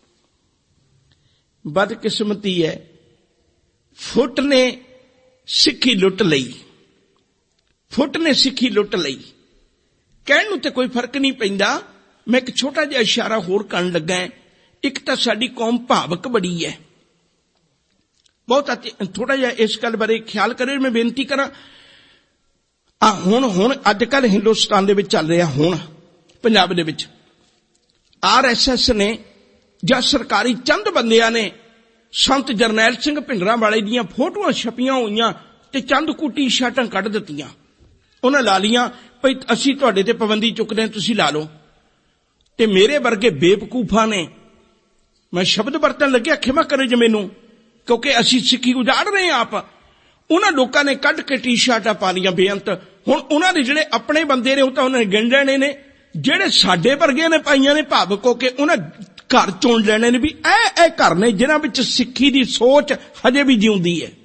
ਬਦਕਿਸਮਤੀ ਹੈ, ਫੁੱਟ ਨੇ ਸਿੱਖੀ ਲੁੱਟ ਲਈ, ਫੁੱਟ ਨੇ ਸਿੱਖੀ ਲੁੱਟ ਲਈ। ਕਹਿਣ ਨੂੰ ਤੇ ਕੋਈ ਫਰਕ ਨਹੀਂ ਪੈਂਦਾ। ਮੈਂ ਇੱਕ ਛੋਟਾ ਜਿਹਾ ਇਸ਼ਾਰਾ ਹੋਰ ਕਰਨ ਲੱਗਾ। ਇੱਕ ਤਾਂ ਸਾਡੀ ਕੌਮ ਭਾਵਕ ਬੜੀ ਹੈ, ਬਹੁਤ ਥੋੜਾ ਜਿਹਾ ਇਸ ਗੱਲ ਬਾਰੇ ਖਿਆਲ ਕਰਿਓ। ਮੈਂ ਬੇਨਤੀ ਕਰਾਂ, ਆ ਹੁਣ ਹੁਣ ਅੱਜ ਕੱਲ੍ਹ ਹਿੰਦੁਸਤਾਨ ਦੇ ਵਿੱਚ ਚੱਲ ਰਿਹਾ, ਹੁਣ ਪੰਜਾਬ ਦੇ ਵਿੱਚ ਆਰ ਐਸ ਐਸ ਨੇ ਜਾਂ ਸਰਕਾਰੀ ਚੰਦ ਬੰਦਿਆਂ ਨੇ ਸੰਤ ਜਰਨੈਲ ਸਿੰਘ ਭਿੰਡਰਾਂਵਾਲੇ ਦੀਆਂ ਫੋਟੋਆਂ ਛਪੀਆਂ ਹੋਈਆਂ ਤੇ ਚੰਦ ਕੁ ਟੀ ਸ਼ਰਟਾਂ ਕੱਢ ਦਿੱਤੀਆਂ। ਉਹਨਾਂ ਲਾ ਲੀਆਂ ਭਈ ਅਸੀਂ ਤੁਹਾਡੇ ਤੇ ਪਾਬੰਦੀ ਚੁੱਕਦੇ ਹਾਂ, ਤੁਸੀਂ ਲਾ ਲਓ। ਤੇ ਮੇਰੇ ਵਰਗੇ ਬੇਵਕੂਫਾਂ ਨੇ, ਮੈਂ ਸ਼ਬਦ ਵਰਤਣ ਲੱਗਿਆ ਖਿਮਾ ਕਰੇ ਜੇ ਮੈਨੂੰ, ਕਿਉਂਕਿ ਅਸੀਂ ਸਿੱਖੀ ਉਜਾੜ ਰਹੇ ਹਾਂ ਆਪ, ਉਹਨਾਂ ਲੋਕਾਂ ਨੇ ਕੱਢ ਕੇ ਟੀ ਸ਼ਰਟਾਂ ਪਾ ਲੀਆਂ ਬੇਅੰਤ। ਹੁਣ ਉਹਨਾਂ ਦੇ ਜਿਹੜੇ ਆਪਣੇ ਬੰਦੇ ਨੇ ਉਹ ਤਾਂ ਉਹਨਾਂ ਨੇ ਗਿਣ ਲੈਣੇ ਨੇ, ਜਿਹੜੇ ਸਾਡੇ ਵਰਗੇ ਨੇ ਪਾਈਆਂ ਨੇ ਭਾਵਕ ਹੋ ਕੇ, ਉਹਨਾਂ ਘਰ ਚੁਣ ਲੈਣੇ ਨੇ ਵੀ ਇਹ ਇਹ ਘਰ ਨੇ ਜਿਨ੍ਹਾਂ ਵਿੱਚ ਸਿੱਖੀ ਦੀ ਸੋਚ ਹਜੇ ਵੀ ਜਿਉਂਦੀ ਹੈ।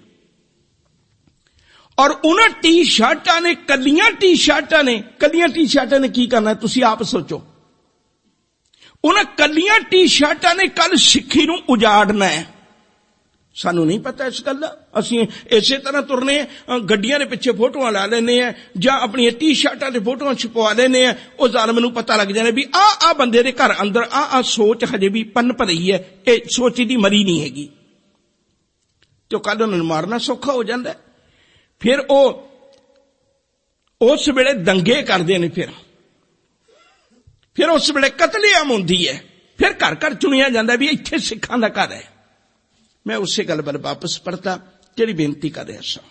ਔਰ ਉਹਨਾਂ ਟੀ ਸ਼ਰਟਾਂ ਨੇ, ਕੱਲੀਆਂ ਟੀ ਸ਼ਰਟਾਂ ਨੇ, ਕੱਲੀਆਂ ਟੀ ਸ਼ਰਟਾਂ ਨੇ ਕੀ ਕਰਨਾ ਤੁਸੀਂ ਆਪ ਸੋਚੋ। ਉਹਨਾਂ ਕੱਲੀਆਂ ਟੀ ਸ਼ਰਟਾਂ ਨੇ ਕੱਲ ਸਿੱਖੀ ਨੂੰ ਉਜਾੜਨਾ ਹੈ। ਸਾਨੂੰ ਨਹੀਂ ਪਤਾ ਇਸ ਗੱਲ ਦਾ, ਅਸੀਂ ਇਸੇ ਤਰ੍ਹਾਂ ਤੁਰਨੇ ਆ, ਗੱਡੀਆਂ ਦੇ ਪਿੱਛੇ ਫੋਟੋਆਂ ਲਾ ਲੈਂਦੇ ਆ ਜਾਂ ਆਪਣੀਆਂ ਟੀ ਸ਼ਰਟਾਂ ਤੇ ਫੋਟੋਆਂ ਛਪਵਾ ਲੈਂਦੇ ਆ। ਉਹ ਜ਼ਾਲਮ ਨੂੰ ਪਤਾ ਲੱਗ ਜਾਣਾ ਵੀ ਆਹ ਆਹ ਬੰਦੇ ਦੇ ਘਰ ਅੰਦਰ ਆਹ ਆਹ ਸੋਚ ਹਜੇ ਵੀ ਪਨਪ ਰਹੀ ਹੈ, ਇਹ ਸੋਚ ਦੀ ਮਰੀ ਨਹੀਂ ਹੈਗੀ। ਤੇ ਕੱਲ ਉਹਨਾਂ ਨੂੰ ਮਾਰਨਾ ਸੌਖਾ ਹੋ ਜਾਂਦਾ। ਫਿਰ ਉਹ ਉਸ ਵੇਲੇ ਦੰਗੇ ਕਰਦੇ ਨੇ, ਫਿਰ ਫਿਰ ਉਸ ਵੇਲੇ ਕਤਲੇਆਮ ਹੁੰਦੀ ਹੈ, ਫਿਰ ਘਰ ਘਰ ਚੁਣਿਆ ਜਾਂਦਾ ਵੀ ਇੱਥੇ ਸਿੱਖਾਂ ਦਾ ਘਰ ਹੈ। ਮੈਂ ਉਸੇ ਗੱਲ ਵੱਲ ਵਾਪਸ ਪਰਤਾ ਜਿਹੜੀ ਬੇਨਤੀ ਕਰ ਰਿਹਾ ਸਾਂ।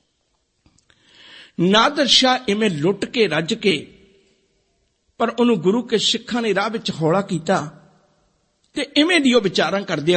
ਨਾਦਰ ਸ਼ਾਹ ਇਵੇਂ ਲੁੱਟ ਕੇ ਰੱਜ ਕੇ, ਪਰ ਉਹਨੂੰ ਗੁਰੂ ਕੇ ਸਿੱਖਾਂ ਨੇ ਰਾਹ ਵਿੱਚ ਹੌਲਾ ਕੀਤਾ ਤੇ ਇਵੇਂ ਦੀ ਉਹ ਵਿਚਾਰਾਂ ਕਰਦੇ